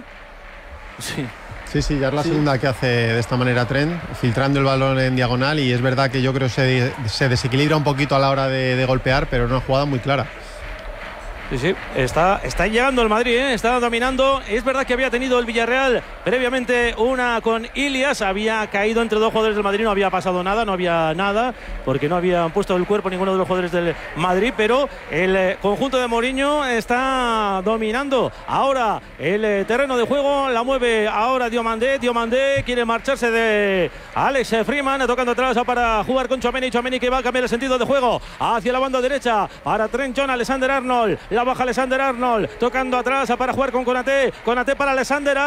Sí. Sí, sí, ya es la segunda que hace de esta manera Trent, filtrando el balón en diagonal, y es verdad que yo creo que se, se desequilibra un poquito a la hora de, de golpear, pero una jugada muy clara. Sí, sí, está, está llegando el Madrid, ¿eh? Está dominando. Es verdad que había tenido el Villarreal previamente una con Ilias, había caído entre dos jugadores del Madrid, no había pasado nada, no había nada, porque no habían puesto el cuerpo ninguno de los jugadores del Madrid, pero el eh, conjunto de Mourinho está dominando. Ahora el eh, terreno de juego la mueve ahora Diomandé, Diomandé quiere marcharse de Alex Freeman, tocando atrás para jugar con Tchouaméni, Tchouaméni que va a cambiar el sentido de juego hacia la banda derecha para Trent John, Alexander Arnold. La baja Alexander Arnold, tocando atrás para jugar con Konaté. Konaté para Alexander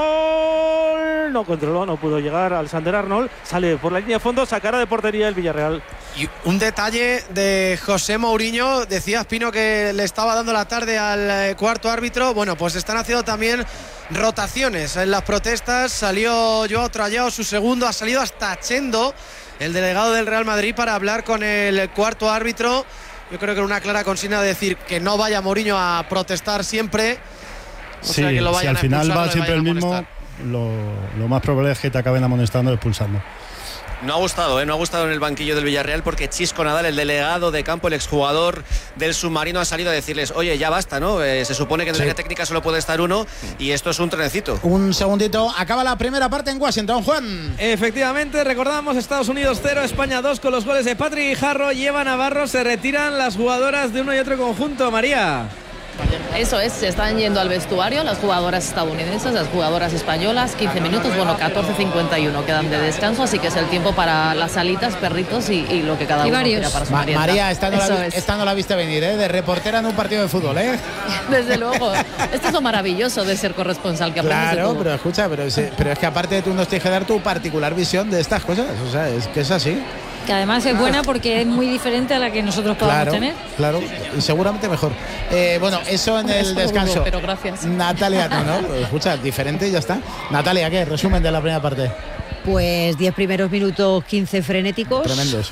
Arnold. No controló, no pudo llegar Alexander Arnold. Sale por la línea de fondo, sacará de portería el Villarreal. Y un detalle de José Mourinho, decía Espino que le estaba dando la tarde al eh, cuarto árbitro. Bueno, pues están haciendo también rotaciones en las protestas. Salió Joao Trallao, su segundo, ha salido hasta Chendo, el delegado del Real Madrid, para hablar con el cuarto árbitro. Yo creo que una clara consigna de decir que no vaya Mourinho a protestar siempre. O Sí, sea, que lo si vayan al a final expulsar, va le siempre el vayan a mismo, amonestar. lo, lo más probable es que te acaben amonestando o expulsando. No ha gustado, ¿eh? No ha gustado en el banquillo del Villarreal, porque Chisco Nadal, el delegado de campo, el exjugador del Submarino, ha salido a decirles: oye, ya basta, ¿no? Eh, se supone que en Sí. la técnica solo puede estar uno y esto es un trenecito. Un segundito, acaba la primera parte en Washington, Juan. Efectivamente, recordamos Estados Unidos cero, España dos, con los goles de Patrick Guijarro, lleva Navarro, se retiran las jugadoras de uno y otro conjunto, María. Eso es, se están yendo al vestuario las jugadoras estadounidenses, las jugadoras españolas, quince minutos, bueno, catorce cincuenta y uno quedan de descanso, así que es el tiempo para las alitas, perritos y, y lo que cada Y uno varios. quiera para su Ma- merienda. María, esta no, la, Eso vi- es. esta no la viste venir, ¿eh? De reportera en un partido de fútbol, ¿eh? Desde luego, esto es lo maravilloso de ser corresponsal, que aprendes de Claro, todo. pero escucha, pero es, pero es que aparte tú nos tienes que dar tu particular visión de estas cosas, o sea, es que es así. Que además es buena porque es muy diferente a la que nosotros podamos Claro, tener. claro, y seguramente mejor. Eh, bueno, eso en Eso el lo descanso. dudo, pero gracias. Natalia, no, no, pues escucha, diferente y ya está. Natalia, ¿qué? Resumen de la primera parte. Pues diez primeros minutos, quince frenéticos. Tremendos.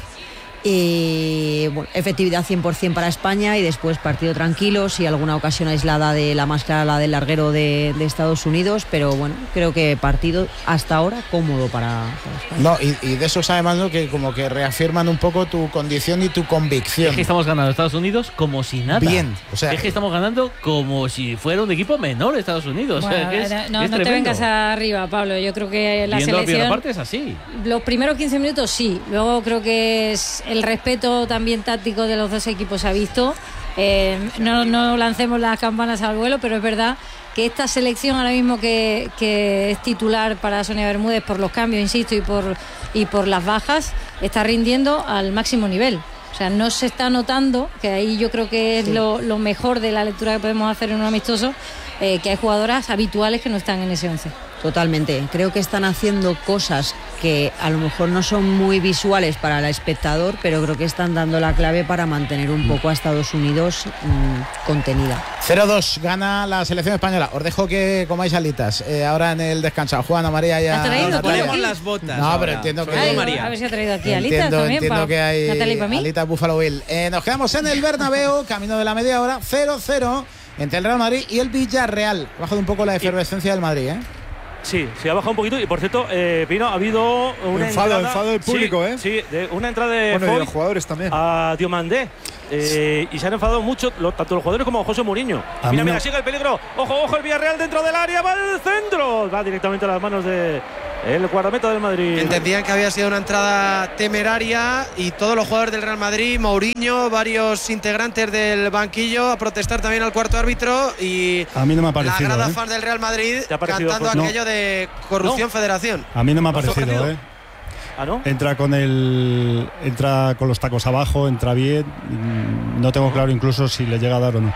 Y bueno, efectividad cien por ciento para España, y después partido tranquilo, sí, alguna ocasión aislada de la más clara, la del larguero de, de Estados Unidos, pero bueno, creo que partido hasta ahora cómodo para, para España. No, y, y de esos además, ¿no? Que como que reafirman un poco tu condición y tu convicción. Es que estamos ganando a Estados Unidos como si nada. Bien, o sea, es que estamos ganando como si fuera un equipo menor Estados Unidos. O sea, Bueno, que es, no, es no te tremendo. vengas arriba, Pablo. Yo creo que la Viendo la primera selección, parte es así. los primeros quince minutos sí. Luego creo que es el respeto también táctico de los dos equipos se ha visto. Eh, no, no lancemos las campanas al vuelo, pero es verdad que esta selección ahora mismo que, que es titular para Sonia Bermúdez por los cambios, insisto, y por, y por las bajas, está rindiendo al máximo nivel. O sea, no se está notando, que ahí yo creo que es Sí. lo, lo mejor de la lectura que podemos hacer en un amistoso, eh, que hay jugadoras habituales que no están en ese once. Totalmente. Creo que están haciendo cosas que a lo mejor no son muy visuales para el espectador, pero creo que están dando la clave para mantener un poco a Estados Unidos mmm, contenida. cero dos gana la selección española. Os dejo que comáis alitas. Eh, ahora en el descanso. Juana, María y ¿Has traído Natalia. tú aquí? Ponemos las botas. No, ahora. pero entiendo que- Sobre todo Ay, María. a ver si ha traído aquí alitas Entiendo, también. entiendo pa- que hay Natalia y para mí. alitas Buffalo Bill. Eh, nos quedamos en el Bernabéu, camino de la media hora, cero cero entre el Real Madrid y el Villarreal. Bajo de un poco la efervescencia del Madrid, ¿eh? Sí, sí, ha bajado un poquito. Y por cierto, eh, Pino, ha habido una enfado, entrada. enfado del público, sí, ¿eh? Sí, de una entrada de, bueno, Foyt de los jugadores también. A Diomandé. Eh, y se han enfadado mucho, lo, tanto los jugadores como José Mourinho. A Mira, mí mira, no. sigue el peligro. Ojo, ojo, el Villarreal dentro del área. Va al centro. Va directamente a las manos de el guardameta del Madrid. Entendían que había sido una entrada temeraria y todos los jugadores del Real Madrid, Mourinho, varios integrantes del banquillo a protestar también al cuarto árbitro y a mí no me ha parecido, la grada ¿eh? fan del Real Madrid ¿Te ha parecido, cantando José? aquello No. de corrupción No. federación. A mí no me ha ¿No has parecido, ofendido? ¿eh? ¿Ah, no? Entra con el entra con los tacos abajo, entra bien. No tengo claro incluso si le llega a dar o no.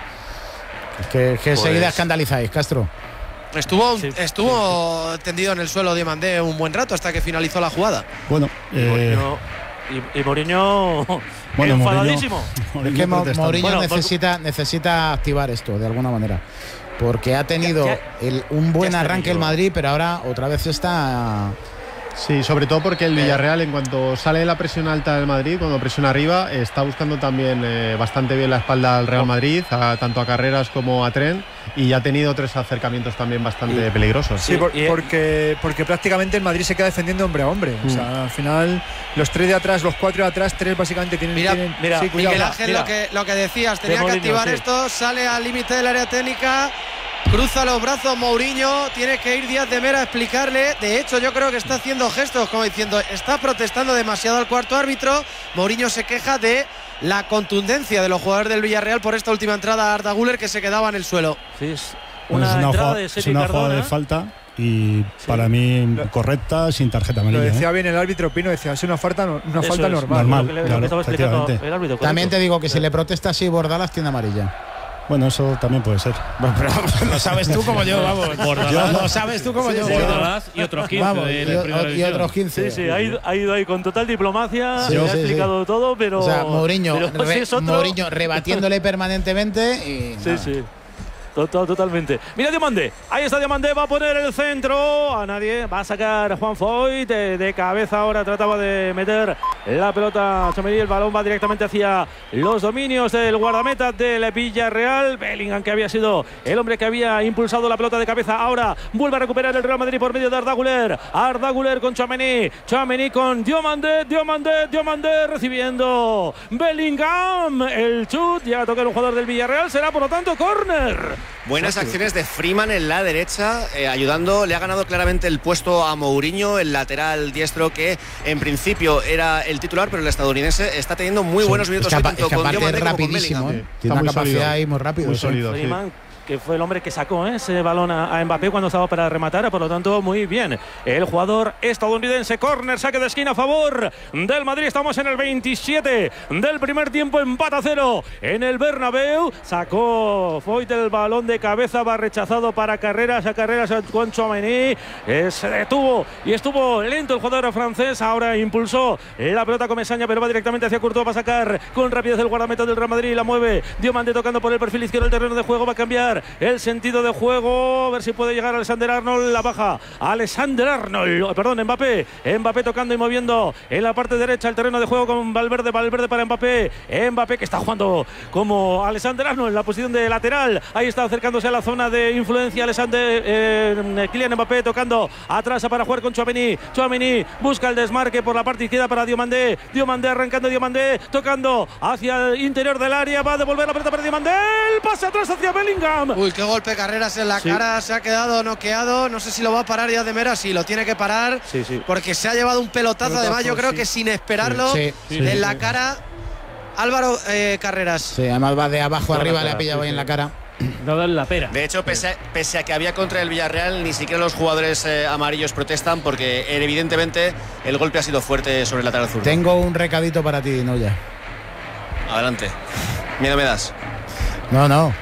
Que, que Pues- enseguida escandalizáis, Castro. Estuvo, Sí, estuvo tendido en el suelo Diomandé un buen rato hasta que finalizó la jugada. Bueno, Y eh, Mourinho, y, y Mourinho bueno, enfadadísimo. Mourinho- Es que Mo- protestando. Mourinho Bueno, necesita, necesita activar esto de alguna manera. Porque ha tenido Ya- ya- el- un buen ya está arranque el tenido. Madrid, pero ahora otra vez está. Sí, sobre todo porque el Villarreal, en cuanto sale la presión alta del Madrid, cuando presiona arriba, está buscando también eh, bastante bien la espalda al Real Madrid, a- tanto a Carreras como a Tren, y ya ha tenido tres acercamientos también bastante peligrosos. Sí, por- y- porque, porque prácticamente el Madrid se queda defendiendo hombre a hombre. O sea, al final, los tres de atrás, los cuatro de atrás, tres básicamente tienen. Mira, tienen- mira, sí, cuidado. Miguel Ángel, mira. lo que, lo que decías, tenía que Mourinho, activar sí. esto, sale al límite del área técnica, cruza los brazos Mourinho, tiene que ir Díaz de Mera a explicarle. De hecho, yo creo que está haciendo gestos como diciendo, está protestando demasiado al cuarto árbitro. Mourinho se queja de la contundencia de los jugadores del Villarreal por esta última entrada a Arda Güler que se quedaba en el suelo. Sí, es Bueno, una, es una entrada jugada, de es Sergi una jugada Cardona. de falta y para mí correcta, sin tarjeta Lo amarilla. decía ¿eh? bien el árbitro Pino, decía, es una falta, no- una Eso falta es, normal. normal. lo que le- lo que claro, estaba explicando efectivamente. el árbitro, También correcto. te digo que Sí. si le protesta así Bordalas tiene amarilla. Bueno, eso también puede ser. Lo sabes tú como yo, vamos. Bordalás. Lo sabes tú como yo. Bordalás y otros quince Vamos, de y, la primera y división. otros quince. Sí, sí, ha ido, ha ido ahí con total diplomacia, Sí, le ha sí, explicado todo, pero. O sea, Mourinho, pero re- si es otro- Mourinho rebatiéndole permanentemente y. Sí, nada. sí. Total, totalmente. Mira Diomandé. Ahí está Diomandé. Va a poner el centro. A nadie. Va a sacar Juan Foyt. De, de cabeza ahora trataba de meter la pelota Tchouaméni. El balón va directamente hacia los dominios del guardameta del Villarreal. Bellingham, que había sido el hombre que había impulsado la pelota de cabeza. Ahora vuelve a recuperar el Real Madrid por medio de Arda Güler. Arda Güler con Tchouaméni. Tchouaméni con Diomandé. Diomandé. Diomandé recibiendo Bellingham. El chut. Ya toca el jugador del Villarreal. Será por lo tanto córner. Buenas acciones de Freeman en la derecha, eh, ayudando. Le ha ganado claramente el puesto a Mourinho, el lateral diestro, que en principio era el titular, pero el estadounidense está teniendo muy buenos Es minutos que, hoy, apa- tanto es que con aparte es Diomandé como con rapidísimo, Bellingham. ¿eh? Tiene una muy capacidad sólido. ahí muy rápido. Muy sí. sólido, sí. Freeman, que fue el hombre que sacó ¿eh? ese balón a, a Mbappé cuando estaba para rematar, por lo tanto muy bien el jugador estadounidense. Córner, saque de esquina a favor del Madrid. Estamos en el veintisiete del primer tiempo, empate a cero en el Bernabéu. Sacó Foyt el balón de cabeza, va rechazado para Carreras, a Carreras con Tchouaméni, eh, se detuvo y estuvo lento el jugador francés. Ahora impulsó la pelota Comesaña, pero va directamente hacia Courtois para sacar con rapidez el guardameta del Real Madrid. La mueve Diomandé tocando por el perfil izquierdo del terreno de juego, va a cambiar el sentido de juego, a ver si puede llegar Alexander Arnold, la baja Alexander Arnold, perdón, Mbappé, Mbappé tocando y moviendo en la parte derecha el terreno de juego con Valverde, Valverde para Mbappé, Mbappé que está jugando como Alexander Arnold en la posición de lateral, ahí está acercándose a la zona de influencia Alexander, eh, Kylian Mbappé tocando atrás para jugar con Tchouaméni, Tchouaméni busca el desmarque por la parte izquierda para Diomandé, Diomandé arrancando, Diomandé tocando hacia el interior del área, va a devolver la pelota para Diomandé, el pase atrás hacia Bellingham. Uy, qué golpe Carreras en la Sí. cara, se ha quedado noqueado, no sé si lo va a parar Díaz de Mera, sí, lo tiene que parar, Sí, sí. porque se ha llevado un pelotazo, Pelotazo, además yo creo sí. que sin esperarlo, Sí, sí, en sí, la sí. cara Álvaro eh, Carreras. Sí, además va de abajo Toda la arriba, cara, le ha pillado sí, ahí en sí. la cara. No darle la pera. De hecho, pese a, pese a que había contra el Villarreal, ni siquiera los jugadores eh, amarillos protestan, porque eh, evidentemente el golpe ha sido fuerte sobre el lateral azul. Tengo un recadito para ti, Noya. Adelante. Miedo me das. No, no.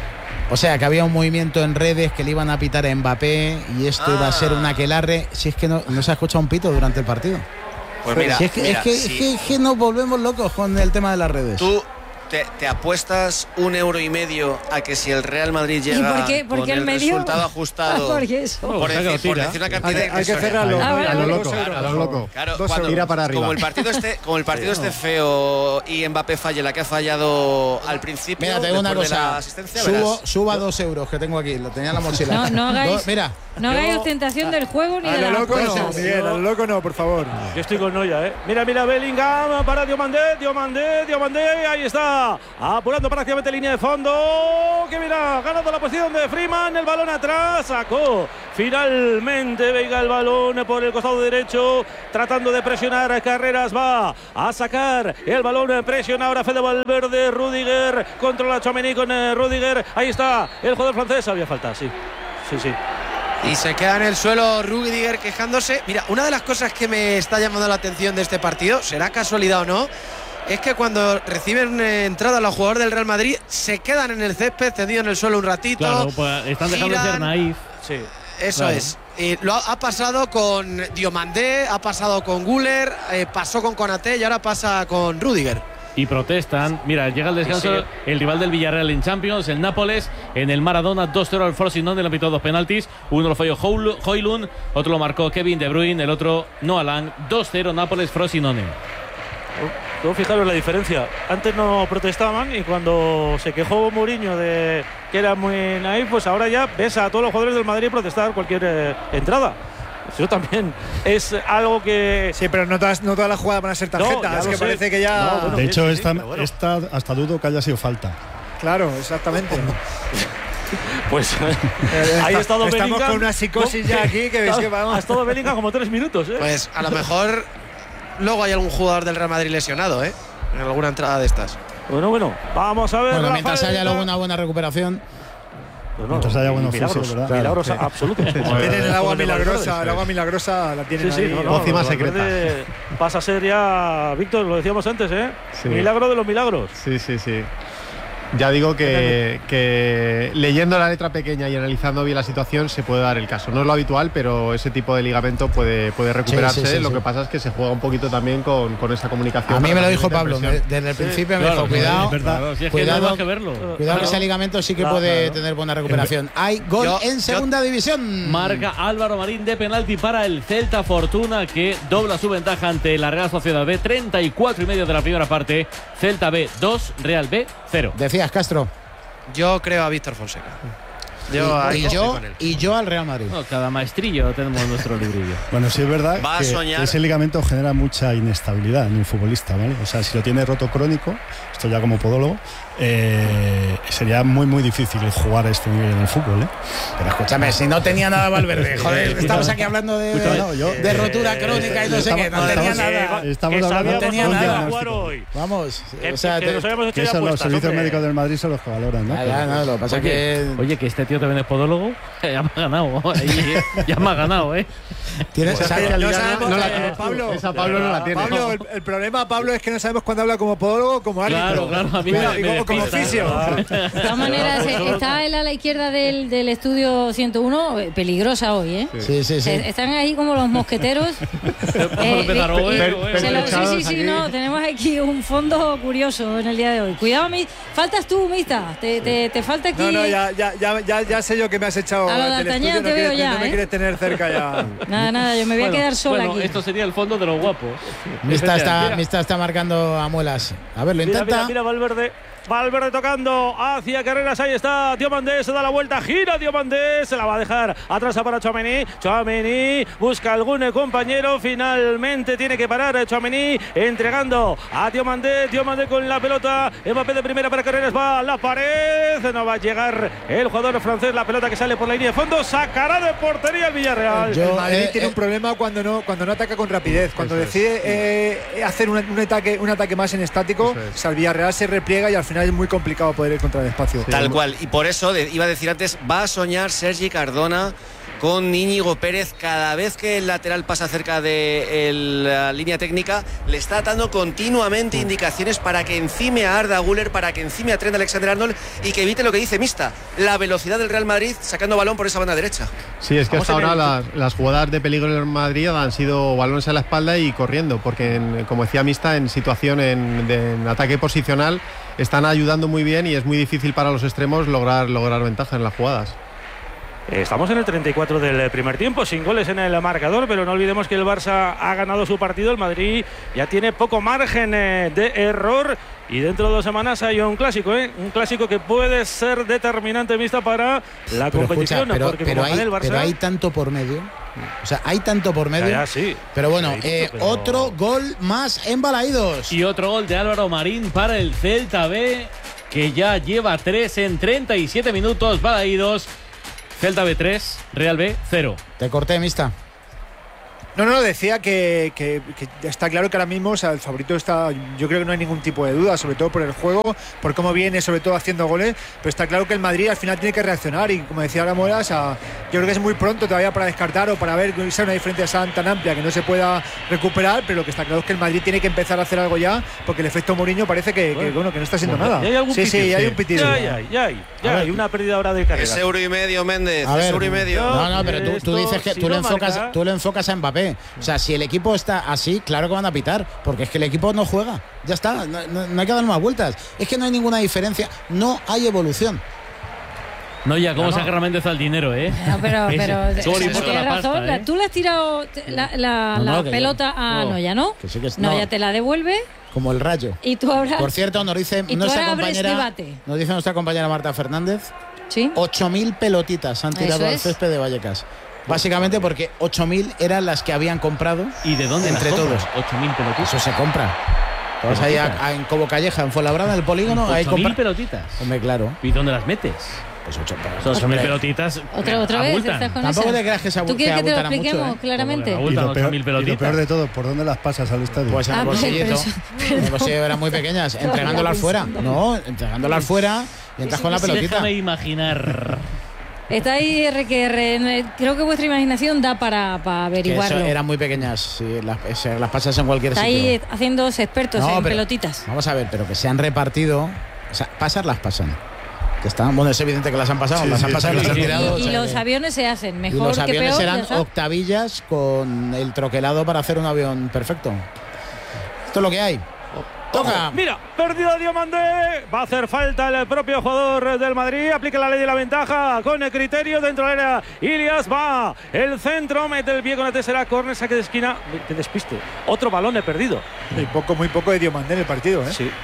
O sea, que había un movimiento en redes que le iban a pitar a Mbappé y esto Ah. iba a ser un aquelarre. Si es que no, no se ha escuchado un pito durante el partido. Pues mira, Si es, que, mira, es, que, si es que- es que nos volvemos locos con el tema de las redes. tú, te, te apuestas un euro y medio a que si el Real Madrid llega por qué? ¿Por con qué el medio? resultado ajustado, ¿Por qué eso? por, decir, por decir una cantidad hay, hay que cerrarlo. Ah, vale, A lo vale. loco, a lo loco. Claro, Dos cuando, tira para arriba. Como el partido esté, como el partido esté feo y Mbappé falle la que ha fallado al principio. Mira, te digo una después de la cosa. asistencia, Subo, verás. suba dos euros que tengo aquí. Lo tenía en la mochila. No, no hagáis, Dos, mira. no hagáis ostentación del juego ni A de lo las loco no, apuestas. Miguel, a lo loco no, por favor. Yo estoy con Noya, ¿eh? Mira, mira, Bellingham para Diomandé, Diomandé, Diomandé, ahí está, apurando prácticamente línea de fondo, que mira, ganando la posición de Freeman, el balón atrás, sacó finalmente Veiga el balón por el costado derecho, tratando de presionar a Carreras, va a sacar el balón, presiona ahora Fede Valverde, Rudiger, controla Tchouaméni con eh, Rudiger, ahí está, el jugador francés, había falta, sí, sí, sí. Y se queda en el suelo Rudiger quejándose. Mira, una de las cosas que me está llamando la atención de este partido, será casualidad o no, es que cuando reciben eh, entrada los jugadores del Real Madrid, se quedan en el césped, tendidos en el suelo un ratito. Claro, pues están dejando giran. de ser naif. Sí. Eso Claro. es. Y lo ha, ha pasado con Diomandé, ha pasado con Güler, eh, pasó con Konaté y ahora pasa con Rudiger. Y protestan. Mira, llega el descanso Sí, sí. el rival del Villarreal en Champions, el Nápoles, en el Maradona, dos cero al Frosinone, le han pitado dos penaltis. Uno lo falló Højlund, otro lo marcó Kevin De Bruyne, el otro Noah Lang. dos cero Nápoles, Frosinone. Luego fijaros la diferencia. Antes no protestaban y cuando se quejó Mourinho de que era muy naif, pues ahora ya ves a todos los jugadores del Madrid protestar cualquier eh, entrada. Eso también es algo que... Sí, pero no todas, no todas las jugadas van a ser tarjetas. No, ya es lo que sé. parece que ya. No, bueno, De sí, hecho, sí, esta, pero bueno. esta hasta dudo que haya sido falta. Claro, exactamente. Pues Eh, ahí ha está- estado estamos Bellingham. con una psicosis ya aquí que ves que vamos. Ha estado Bellingham como tres minutos, ¿eh? Pues a lo mejor luego hay algún jugador del Real Madrid lesionado, ¿eh? En alguna entrada de estas. Bueno, bueno, vamos a ver. Bueno, Rafael mientras haya Nadal. luego una buena recuperación. Pues Mientras haya buen milagros, oficio, ¿verdad? milagros Claro. absolutos. Tienen el agua Como de milagrosa, Valverde. el agua milagrosa la tienen Sí, sí, ahí. no, no, Pócima lo de secreta. Valverde pasa a ser ya, Víctor, lo decíamos antes, ¿eh? Sí. Milagro de los milagros. Sí, sí, sí. Ya digo que, que leyendo la letra pequeña y analizando bien la situación se puede dar el caso. No es lo habitual, pero ese tipo de ligamento puede, puede recuperarse. Sí, sí, sí, lo sí. que pasa es que se juega un poquito también con, con esa comunicación. A mí me lo dijo para Pablo transmitir me- desde el principio, me claro, dijo, cuidado, es verdad. Claro, si es que cuidado, no hay más que verlo. cuidado Claro. que ese ligamento sí que Claro, puede claro. tener buena recuperación. Hay gol Yo- en segunda división. Marca Álvaro Marín de penalti para el Celta Fortuna, que dobla su ventaja ante la Real Sociedad B. treinta y cuatro y medio de la primera parte. Celta B dos, Real B cero. Decías, Castro. Yo creo a Víctor Fonseca. Yo y, ahí y estoy yo, con él. y yo al Real Madrid. No, cada maestrillo tenemos nuestro librillo. Bueno, sí es verdad Va a que soñar. ese ligamento genera mucha inestabilidad en el futbolista, ¿vale? O sea, si lo tiene roto crónico, esto ya como podólogo, eh, sería muy muy difícil jugar a este nivel en el fútbol, ¿eh? Pero escúchame, si no tenía nada Valverde, joder, estamos aquí hablando de, Escúchame, no, yo- de rotura crónica y no sé qué, no Estamos- tenía estamos- nada. Estamos que hablando sabíamos no tenía cómo nada. iba a jugar diagnóstico. hoy. Vamos, Que, o sea, que te- nos habíamos hecho Que ya eso los apuestas, servicios hombre. médicos del Madrid son los que valoran, ¿no? Ya, ya, no, lo que pasa Oye, que oye, que este tío también es podólogo. Ya me ha ganado. Ahí, ya me ha ganado, ¿eh? tienes No esa sabemos, no la eh, tienes tú. Pablo. Esa Pablo no la tiene. Pablo, el, el problema, Pablo, es que no sabemos cuándo habla como podólogo o como árbitro. Claro, claro, a mí Pero- me- y me como, como despista, fisio. claro. De todas maneras, eh, está él a la izquierda del, del estudio ciento uno, eh, peligrosa hoy, ¿eh? Sí, sí, sí. Eh, Están ahí como los mosqueteros. Eh, empezar y- hoy, y- per- se lo- sí, sí, pertrechados sí, aquí. no, tenemos aquí un fondo curioso en el día de hoy. Cuidado, mi, faltas tú, Mista. Te, te, te falta aquí. No, no, ya, ya, ya, ya, ya sé yo que me has echado A lo del D'Artagnan estudio, te no, veo quieres- ya, no me ¿eh? quieres tener cerca ya. Nada, nada, yo me voy Bueno, a quedar sola bueno, aquí. esto sería el fondo de los guapos. Mista está, Mira. Mista está marcando a muelas. A ver, lo Mira, intenta. mira, mira Valverde. Valverde tocando hacia Carreras, ahí está Diomandé, se da la vuelta, gira Diomandé, se la va a dejar atrás para Tchouaméni. Tchouaméni busca algún compañero, finalmente tiene que parar Tchouaméni, entregando a Diomandé, Diomandé con la pelota, Mbappé de primera para Carreras, va a la pared, no va a llegar el jugador francés, la pelota que sale por la línea de fondo, sacará de portería el Villarreal. Yo- El Madrid eh, tiene eh. un problema cuando no, cuando no ataca con rapidez. Cuando decide eh, hacer un, un ataque, un ataque más en estático, Eso es. o sea, el Villarreal se repliega y al final es muy complicado poder ir contra el espacio. Tal cual. Y por eso de- iba a decir antes, va a soñar Sergi Cardona con Íñigo Pérez. Cada vez que el lateral pasa cerca de el, la línea técnica, le está dando continuamente indicaciones para que encime a Arda Güler, para que encime a Trent Alexander-Arnold y que evite lo que dice Mista, la velocidad del Real Madrid sacando balón por esa banda derecha. Sí, es que hasta ahora las, las jugadas de peligro del Madrid han sido balones a la espalda y corriendo, porque en, como decía Mista, en situación en, de, en ataque posicional están ayudando muy bien y es muy difícil para los extremos lograr, lograr ventaja en las jugadas. Estamos en el treinta y cuatro del primer tiempo, sin goles en el marcador, pero no olvidemos que el Barça ha ganado su partido, el Madrid ya tiene poco margen de error y dentro de dos semanas hay un clásico, ¿eh? Un clásico que puede ser determinante, Mista, para la pero competición, escucha, pero, porque pero como hay, el Barça... pero hay tanto por medio, o sea, hay tanto por medio, ya, ya, sí. pero bueno, sí, eh, pero... otro gol más en Balaídos. Y otro gol de Álvaro Marín para el Celta B, que ya lleva tres en treinta y siete minutos. Balaídos, Celta B tres, Real B cero. Te corté, Mista. No, no, decía que, que, que está claro que ahora mismo, o sea, el favorito está, yo creo que no hay ningún tipo de duda, sobre todo por el juego, por cómo viene, sobre todo haciendo goles, pero está claro que el Madrid al final tiene que reaccionar y como decía ahora Mora, o sea, yo creo que es muy pronto todavía para descartar o para ver que sea una diferencia tan amplia que no se pueda recuperar, pero lo que está claro es que el Madrid tiene que empezar a hacer algo ya, porque el efecto Mourinho parece que, bueno, que, bueno, que no está haciendo bueno, nada. ¿hay algún sí, pitido? sí, ya hay un pitido. Ya, ya, ya hay, ya hay una pérdida ahora de carrera. Es euro y medio, Méndez, A ver, es euro y medio. No, no, pero tú, tú dices que si tú, no lo enfocas, marca... tú lo enfocas a Mbappé. O sea, si el equipo está así, claro que van a pitar, porque es que el equipo no juega. Ya está, no, no, no hay que dar más vueltas. Es que no hay ninguna diferencia, no hay evolución. No, ya, ¿cómo no, no. saca Méndez al dinero, eh? No, pero, pero Es, ¿cómo le importa tienes la pasta, razón. eh? Tú le has tirado la, la, No, no, la que pelota yo- a no. Noya, ¿no? Que sí que es- Noya no. te la devuelve Como el Rayo. y tú ahora... Por cierto, nos dice y tú nuestra ahora abres compañera, debate. nos dice nuestra compañera Marta Fernández, ¿Sí? ocho mil pelotitas han tirado Eso al es. césped de Vallecas. Básicamente porque ocho mil eran las que habían comprado. ¿Y de dónde entre las todos? compras? ocho mil pelotitas. Eso se compra. Te vas ahí a- a- en Cobo Calleja, en Fuenlabrada, en el polígono, ahí ocho mil compra. pelotitas. Hombre, claro. ¿Y dónde las metes? Pues ocho ocho mil pelotitas. Otra, otra vez, abultan. ¿estás con Tampoco esa? te creas que se abu- ¿Tú quieres que que te lo abultará mucho, expliquemos ¿eh? claramente? Como Y Abultan lo, ocho peor, mil y lo pelotitas. peor de todo, ¿por dónde las pasas al estadio? Pues en Ah, el pues, bolsillito. pero eso- En el bolsillo eran muy pequeñas, entregándolas fuera. No, entregándolas fuera y entras con la pelotita. Déjame imaginar. Está ahí R que R. Creo que vuestra imaginación da para, para Que eso averiguarlo. eran muy pequeñas, sí, las, se- las pasas en cualquier Está sitio. ahí haciéndose expertos No, en pero- pelotitas. Vamos a ver, pero que se han repartido. O sea, pasar las pasan. Que están, bueno, es evidente que las han pasado, Sí, las sí, han pasado y sí, las han sí. tirado. Y, o y sea los que- aviones se hacen y mejor los que aviones peor. ya eran está. octavillas con el troquelado para hacer un avión perfecto. Esto es lo que hay. Toca. Mira, pérdida Diomandé. Va a hacer falta el propio jugador del Madrid. Aplica la ley de la ventaja con el criterio dentro del área. Ilias va. El centro mete el pie con la tercera. Córner, saque de esquina. Te despiste. Otro balón he perdido. Muy poco, muy poco de Diomandé en el partido, ¿eh? Sí.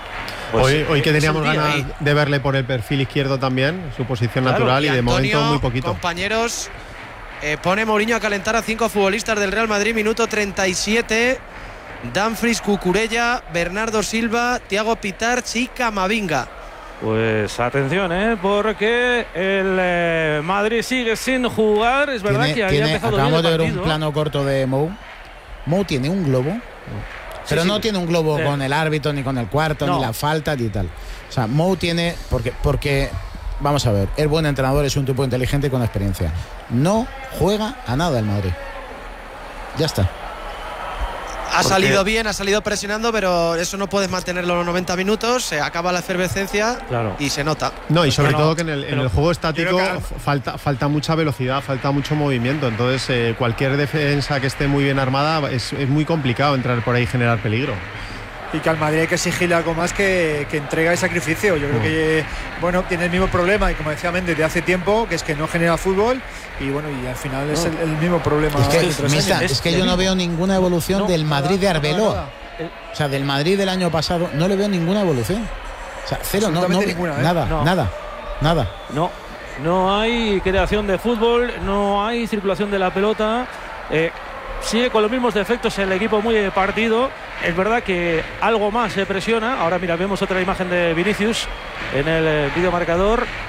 hoy, hoy que es teníamos un día ganas ahí. de verle por el perfil izquierdo también, su posición Claro, natural, y, Y de Antonio, momento muy poquito. compañeros, eh, pone Mourinho a calentar a cinco futbolistas del Real Madrid, minuto treinta y siete. Dumfries, Cucurella, Bernardo Silva, Thiago Pitarch y Camavinga. Pues atención, ¿eh? Porque el eh, Madrid sigue sin jugar. Es verdad Tiene- que había tiene- empezado bien acabamos el de ver un partido. plano corto de Mou. Mou tiene un globo, pero sí. no tiene un globo Eh. con el árbitro, ni con el cuarto, No. ni la falta, ni tal. O sea, Mou tiene. Porque, porque, vamos a ver, es buen entrenador, es un tipo inteligente y con experiencia. No juega a nada el Madrid. Ya está. Ha Porque- salido bien, ha salido presionando, pero eso no puedes mantenerlo los noventa minutos. Se acaba la efervescencia Claro. y se nota. No, y sobre Pero- todo que en el, en pero- el juego estático yo creo que- f- falta, falta mucha velocidad, falta mucho movimiento. Entonces, eh, cualquier defensa que esté muy bien armada es, es muy complicado entrar por ahí y generar peligro. Y que al Madrid hay que exigirle algo más que, que entrega y sacrificio. Yo creo Mm. que, bueno, tiene el mismo problema, y como decía Méndez, de hace tiempo, que es que no genera fútbol, y bueno, y al final es el, el mismo problema. Es que, de otros Mista, años. es que yo no veo ninguna evolución No, del Madrid de nada, Arbeloa. nada. O sea, del Madrid del año pasado no le veo ninguna evolución. O sea, cero, no, no, Absolutamente ninguna, ¿eh? nada, No. nada, nada. No, no hay creación de fútbol, no hay circulación de la pelota. Eh, sigue con los mismos defectos el equipo muy partido. Es verdad que algo más se presiona. Ahora mira, vemos otra imagen de Vinicius en el eh, videomarcador.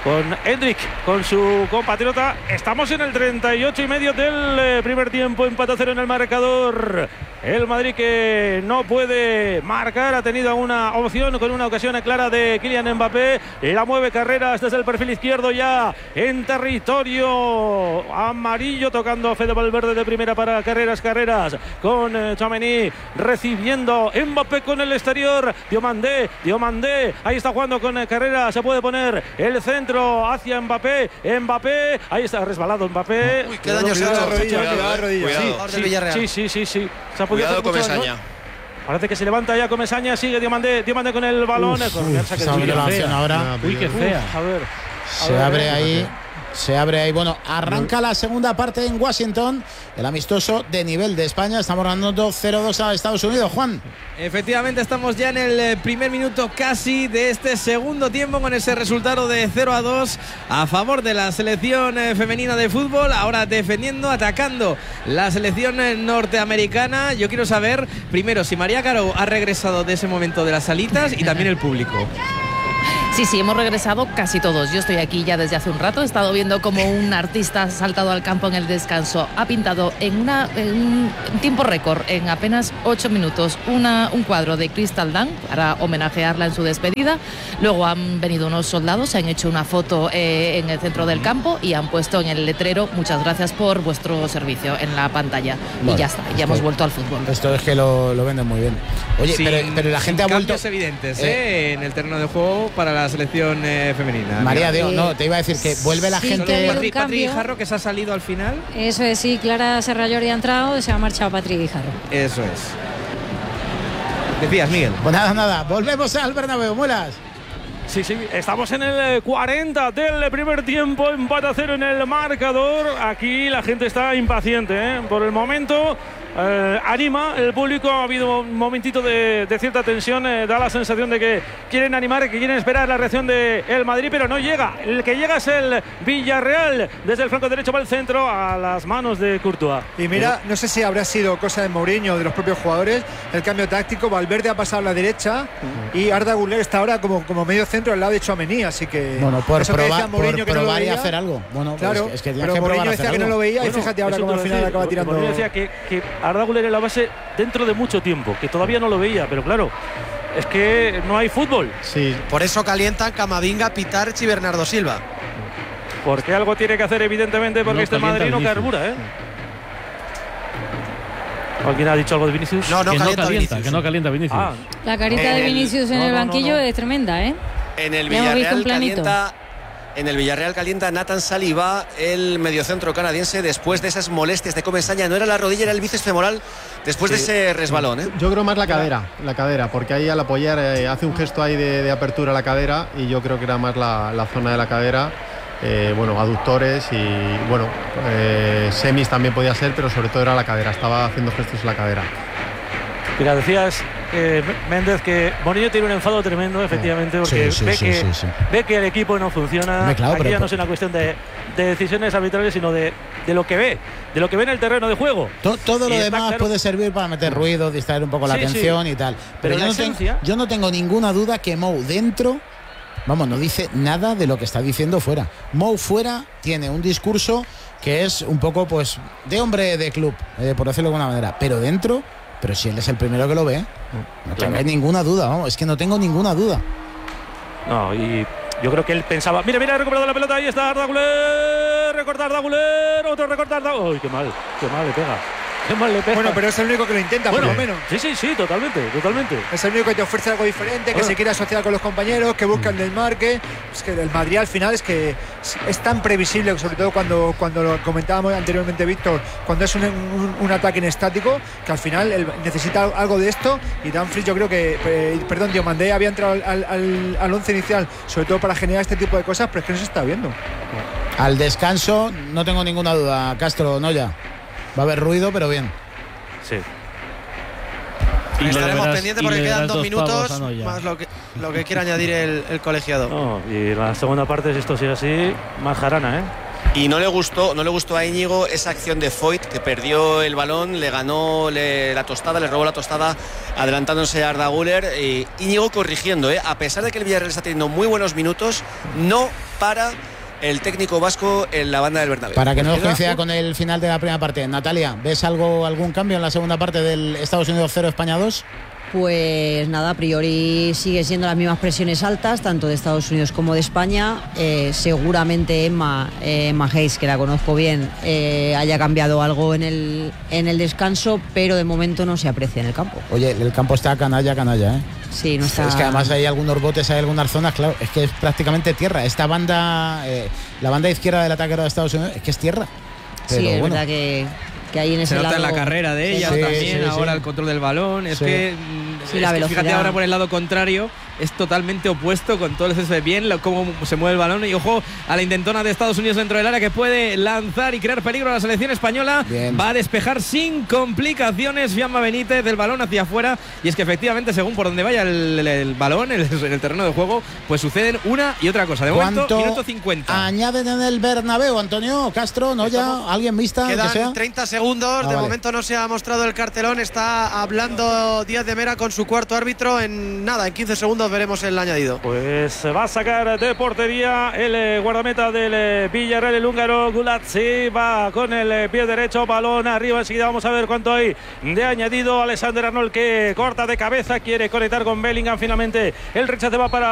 con Hendrik, con su compatriota. Estamos en el treinta y ocho y medio del eh, primer tiempo, empate a cero en el marcador. El Madrid que no puede marcar, ha tenido una opción con una ocasión clara de Kylian Mbappé. La mueve Carreras desde el perfil izquierdo ya en territorio amarillo, tocando Fede Valverde de primera para Carreras. Carreras con eh, Tchouaméni recibiendo Mbappé con el exterior. Diomandé, Diomandé, ahí está jugando con eh, Carreras. Se puede poner el centro hacia Mbappé. Mbappé, ahí está resbalado Mbappé. Uy, qué daño se ha hecho. Sí, sí, sí, sí. Se ha Cuidado con Comesaña. Parece que se levanta ya Comesaña, sigue Diomandé, Diomandé con el balón. Uf, uf, se abre la acción ahora. Uy, qué fea. A ver. Se ver, abre ahí. Se abre ahí. Bueno, arranca la segunda parte en Washington. El amistoso de nivel de España. Estamos ganando cero dos a Estados Unidos, Juan. Efectivamente, estamos ya en el primer minuto casi de este segundo tiempo, con ese resultado de cero a dos a favor de la selección femenina de fútbol. Ahora defendiendo, atacando la selección norteamericana. Yo quiero saber primero si María Caro ha regresado de ese momento de las salitas y también el público. Sí, sí, hemos regresado casi todos. Yo estoy aquí ya desde hace un rato. He estado viendo cómo un artista ha saltado al campo en el descanso. Ha pintado en, una, en un tiempo récord, en apenas ocho minutos, una, un cuadro de Crystal Dunn para homenajearla en su despedida. Luego han venido unos soldados, se han hecho una foto eh, en el centro del campo y han puesto en el letrero: muchas gracias por vuestro servicio, en la pantalla. Vale, y ya está, ya hemos vuelto al fútbol. Esto es que lo, lo venden muy bien. Oye, sin, pero, pero la gente ha vuelto. Cambios evidentes eh, eh, en el terreno de juego para la selección eh, femenina. María, Dios, no, te iba a decir que vuelve la sí, gente. Patri, Patri Guijarro, que se ha salido al final. Eso es, sí, Clara Serrallori ha entrado, se ha marchado Patri Guijarro. Eso es. Decías, Miguel. Pues nada, nada, volvemos al Bernabéu, muelas. Sí, sí, estamos en el cuarenta del primer tiempo, empate a cero en el marcador. Aquí la gente está impaciente, ¿eh? Por el momento. Eh, anima el público, ha habido un momentito de, de cierta tensión, eh, da la sensación de que quieren animar, que quieren esperar la reacción del de Madrid, pero no llega. El que llega es el Villarreal, desde el flanco derecho va el centro a las manos de Courtois. Y mira, no sé si habrá sido cosa de Mourinho o de los propios jugadores el cambio táctico. Valverde ha pasado a la derecha y Arda Güler está ahora como, como medio centro al lado de Tchouaméni, así que bueno, por eso probar, que Mourinho, por que no probar lo veía, y hacer algo. Bueno, claro, pues es que pero que Mourinho decía que no lo veía, bueno, y fíjate ahora cómo al final acaba tirando. Mourinho decía que, que Arda Güler en la base dentro de mucho tiempo, que todavía no lo veía, pero claro, es que no hay fútbol. Sí, por eso calientan Camavinga, Pitarch y Bernardo Silva. Porque algo tiene que hacer, evidentemente, porque no este Madrid no carbura, ¿eh? ¿Alguien ha dicho algo de Vinicius? No, no que calienta, no calienta, Vinicius. que no calienta Vinicius. Ah. La carita de Vinicius en no, el no, banquillo no, no. es tremenda, ¿eh? En el Ya hemos visto un Villarreal planito. calienta. En el Villarreal calienta Nathan Saliba, el mediocentro canadiense, después de esas molestias de Comesaña. No era la rodilla, era el bíceps femoral después sí. de ese resbalón, ¿eh? Yo creo más la cadera, la cadera, porque ahí al apoyar eh, hace un gesto ahí de, de apertura a la cadera, y yo creo que era más la, la zona de la cadera. Eh, bueno, aductores y bueno, eh, semis también podía ser, pero sobre todo era la cadera, estaba haciendo gestos en la cadera. Mira, decías eh, Méndez que Mourinho tiene un enfado tremendo, efectivamente, porque sí, sí, ve, sí, que, sí, sí. ve que el equipo no funciona. Me claro, Aquí pero, ya no es una cuestión de, de decisiones arbitrales, sino de, de lo que ve, de lo que ve en el terreno de juego. To, todo lo y demás claro, puede servir para meter ruido, distraer un poco la sí, atención sí. y tal. Pero, Pero yo, la no esencia... tengo, yo no tengo ninguna duda que Mou dentro, vamos, no dice nada de lo que está diciendo fuera. Mou fuera tiene un discurso que es un poco, pues, de hombre de club, eh, por decirlo de alguna manera. Pero dentro, pero si él es el primero que lo ve, no claro. tengo ninguna duda, vamos, es que no tengo ninguna duda. No, y yo creo que él pensaba, mira, mira, ha recuperado la pelota, ahí está Arda Güler, recorta Arda Güler, otro recorta Arda. Uy, qué mal, qué mal le pega. Qué mal le pega. Bueno, pero es el único que lo intenta, bueno, por lo menos. Sí, sí, sí, totalmente, totalmente. Es el único que te ofrece algo diferente, que bueno. se quiere asociar con los compañeros, que busca el desmarque. Es que el Madrid al final es que es tan previsible, sobre todo cuando, cuando lo comentábamos anteriormente, Víctor, cuando es un, un, un ataque en estático, que al final el, necesita algo de esto. Y Dumfries, yo creo que, eh, perdón, Diomandé había entrado al, al, al once inicial, sobre todo para generar este tipo de cosas, pero es que no se está viendo. Al descanso, no tengo ninguna duda, Castro, no ya. Va a haber ruido, pero bien. Sí. Y estaremos verás, pendientes porque quedan dos, dos minutos más lo que, lo que quiera añadir el, el colegiado. No, y la segunda parte, si esto sigue así, más jarana, ¿eh? Y no le gustó, no le gustó a Íñigo esa acción de Foyt, que perdió el balón, le ganó le, la tostada, le robó la tostada adelantándose a Arda Güler. Y Íñigo corrigiendo, ¿eh? A pesar de que el Villarreal está teniendo muy buenos minutos, no para el técnico vasco en la banda del Bernabéu. Para que no nos coincida con el final de la primera parte. Natalia, ¿ves algo algún cambio en la segunda parte del Estados Unidos cero, España dos? Pues nada, a priori sigue siendo las mismas presiones altas, tanto de Estados Unidos como de España. Eh, seguramente Emma, eh, Emma Hayes, que la conozco bien, eh, haya cambiado algo en el, en el descanso, pero de momento no se aprecia en el campo. Oye, el campo está canalla, canalla, ¿eh? Sí, no está... Es que además hay algunos botes, hay algunas zonas, claro, es que es prácticamente tierra. Esta banda, eh, la banda izquierda del ataque de Estados Unidos, es que es tierra. Pero sí, es bueno. verdad que... que hay en ese se nota lado... en la carrera de ella sí, también, sí, ahora sí. El control del balón, es sí. que, sí, es la que fíjate ahora por el lado contrario, es totalmente opuesto con todo el césped bien, lo, cómo se mueve el balón y ojo a la intentona de Estados Unidos dentro del área que puede lanzar y crear peligro a la selección española. Bien. Va a despejar sin complicaciones Fiamma Benítez del balón hacia afuera y es que efectivamente según por donde vaya el, el, el balón en el, el terreno de juego pues suceden una y otra cosa. De momento minuto cincuenta. Añaden en el Bernabéu, Antonio Castro, no ya alguien vista. Quedan que sea. treinta segundos, ah, de vale. momento no se ha mostrado el cartelón, está hablando Díaz de Mera con su cuarto árbitro, en nada, en quince segundos veremos el añadido. Pues va a sacar de portería el eh, guardameta del eh, Villarreal, el húngaro Gulazzi, va con el eh, pie derecho, balón arriba, enseguida vamos a ver cuánto hay de añadido. Alexander Arnold que corta de cabeza, quiere conectar con Bellingham, finalmente el rechace va para